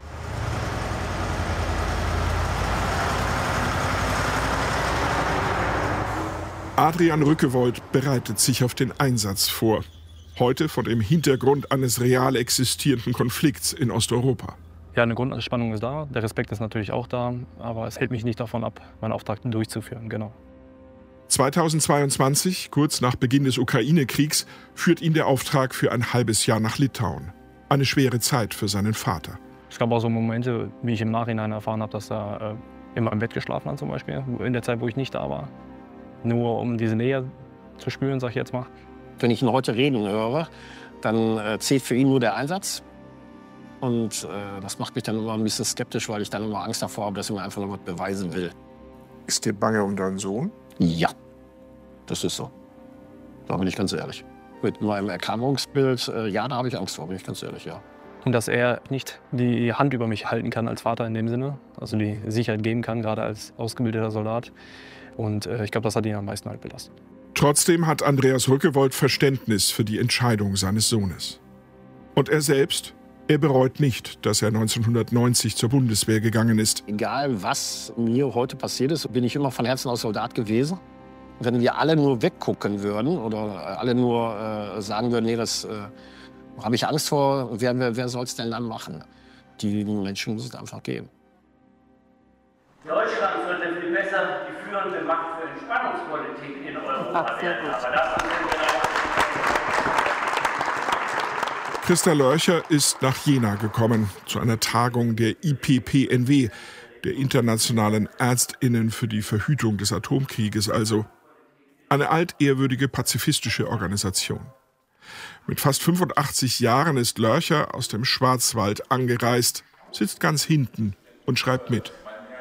Adrian Rückewold bereitet sich auf den Einsatz vor. Heute vor dem Hintergrund eines real existierenden Konflikts in Osteuropa. Ja, eine Grundspannung ist da, der Respekt ist natürlich auch da, aber es hält mich nicht davon ab, meinen Auftrag durchzuführen, genau. zweitausendzweiundzwanzig, kurz nach Beginn des Ukraine-Kriegs, führt ihn der Auftrag für ein halbes Jahr nach Litauen. Eine schwere Zeit für seinen Vater. Es gab auch so Momente, wie ich im Nachhinein erfahren habe, dass er äh, immer im Bett geschlafen hat zum Beispiel, in der Zeit, wo ich nicht da war. Nur um diese Nähe zu spüren, sag ich jetzt mal. Wenn ich ihn heute reden höre, dann äh, zählt für ihn nur der Einsatz. Und äh, das macht mich dann immer ein bisschen skeptisch, weil ich dann immer Angst davor habe, dass er mir einfach noch was beweisen will. Ist dir bange um deinen Sohn? Ja, das ist so. Da bin ich ganz ehrlich. Mit meinem Erkrankungsbild, äh, ja, da habe ich Angst vor, bin ich ganz ehrlich, ja. Und dass er nicht die Hand über mich halten kann als Vater in dem Sinne, also die Sicherheit geben kann, gerade als ausgebildeter Soldat. Und äh, ich glaube, das hat ihn am meisten halt belastet. Trotzdem hat Andreas Rückewold Verständnis für die Entscheidung seines Sohnes. Und er selbst, er bereut nicht, dass er neunzehnhundertneunzig zur Bundeswehr gegangen ist. Egal, was mir heute passiert ist, bin ich immer von Herzen aus Soldat gewesen. Wenn wir alle nur weggucken würden oder alle nur äh, sagen würden, nee, das äh, habe ich Angst vor, wer, wer, wer soll es denn dann machen? Die Menschen muss es einfach geben. Deutschland sollte viel besser die führende Macht für Entspannungspolitik in Europa werden. Aber das haben wir Christa Lörcher ist nach Jena gekommen, zu einer Tagung der I P P N W, der Internationalen ÄrztInnen für die Verhütung des Atomkrieges also. Eine altehrwürdige pazifistische Organisation. Mit fast fünfundachtzig Jahren ist Lörcher aus dem Schwarzwald angereist, sitzt ganz hinten und schreibt mit.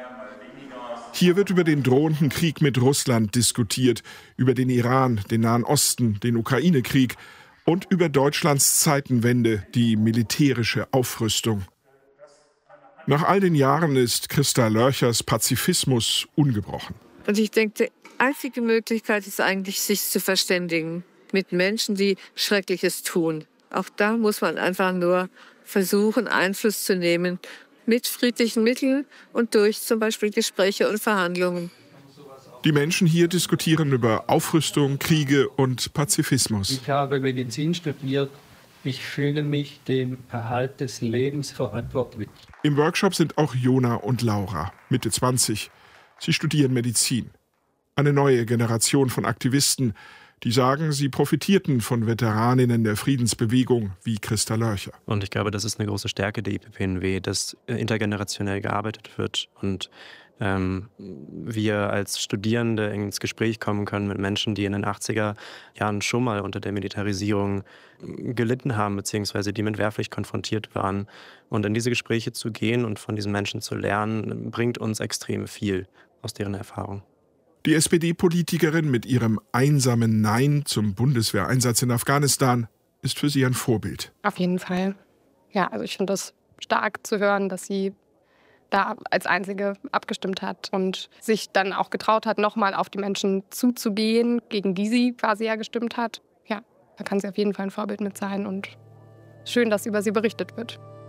Hier wird über den drohenden Krieg mit Russland diskutiert, über den Iran, den Nahen Osten, den Ukraine-Krieg und über Deutschlands Zeitenwende, die militärische Aufrüstung. Nach all den Jahren ist Christa Lörchers Pazifismus ungebrochen. Und ich denke, die einzige Möglichkeit ist eigentlich, sich zu verständigen mit Menschen, die Schreckliches tun. Auch da muss man einfach nur versuchen, Einfluss zu nehmen mit friedlichen Mitteln und durch zum Beispiel Gespräche und Verhandlungen. Die Menschen hier diskutieren über Aufrüstung, Kriege und Pazifismus. Ich habe Medizin studiert. Ich fühle mich dem Erhalt des Lebens verantwortlich. Im Workshop sind auch Jona und Laura, Mitte zwanzig. Sie studieren Medizin. Eine neue Generation von Aktivisten, die sagen, sie profitierten von Veteraninnen der Friedensbewegung wie Christa Lörcher. Und ich glaube, das ist eine große Stärke der I P P N W, dass intergenerationell gearbeitet wird und ähm, wir als Studierende ins Gespräch kommen können mit Menschen, die in den achtziger Jahren schon mal unter der Militarisierung gelitten haben, beziehungsweise die mit Wehrpflicht konfrontiert waren. Und in diese Gespräche zu gehen und von diesen Menschen zu lernen, bringt uns extrem viel aus deren Erfahrung. Die S P D-Politikerin mit ihrem einsamen Nein zum Bundeswehreinsatz in Afghanistan ist für sie ein Vorbild. Auf jeden Fall. Ja, also ich finde das stark zu hören, dass sie da als Einzige abgestimmt hat und sich dann auch getraut hat, nochmal auf die Menschen zuzugehen, gegen die sie quasi ja gestimmt hat. Ja, da kann sie auf jeden Fall ein Vorbild mit sein und schön, dass über sie berichtet wird.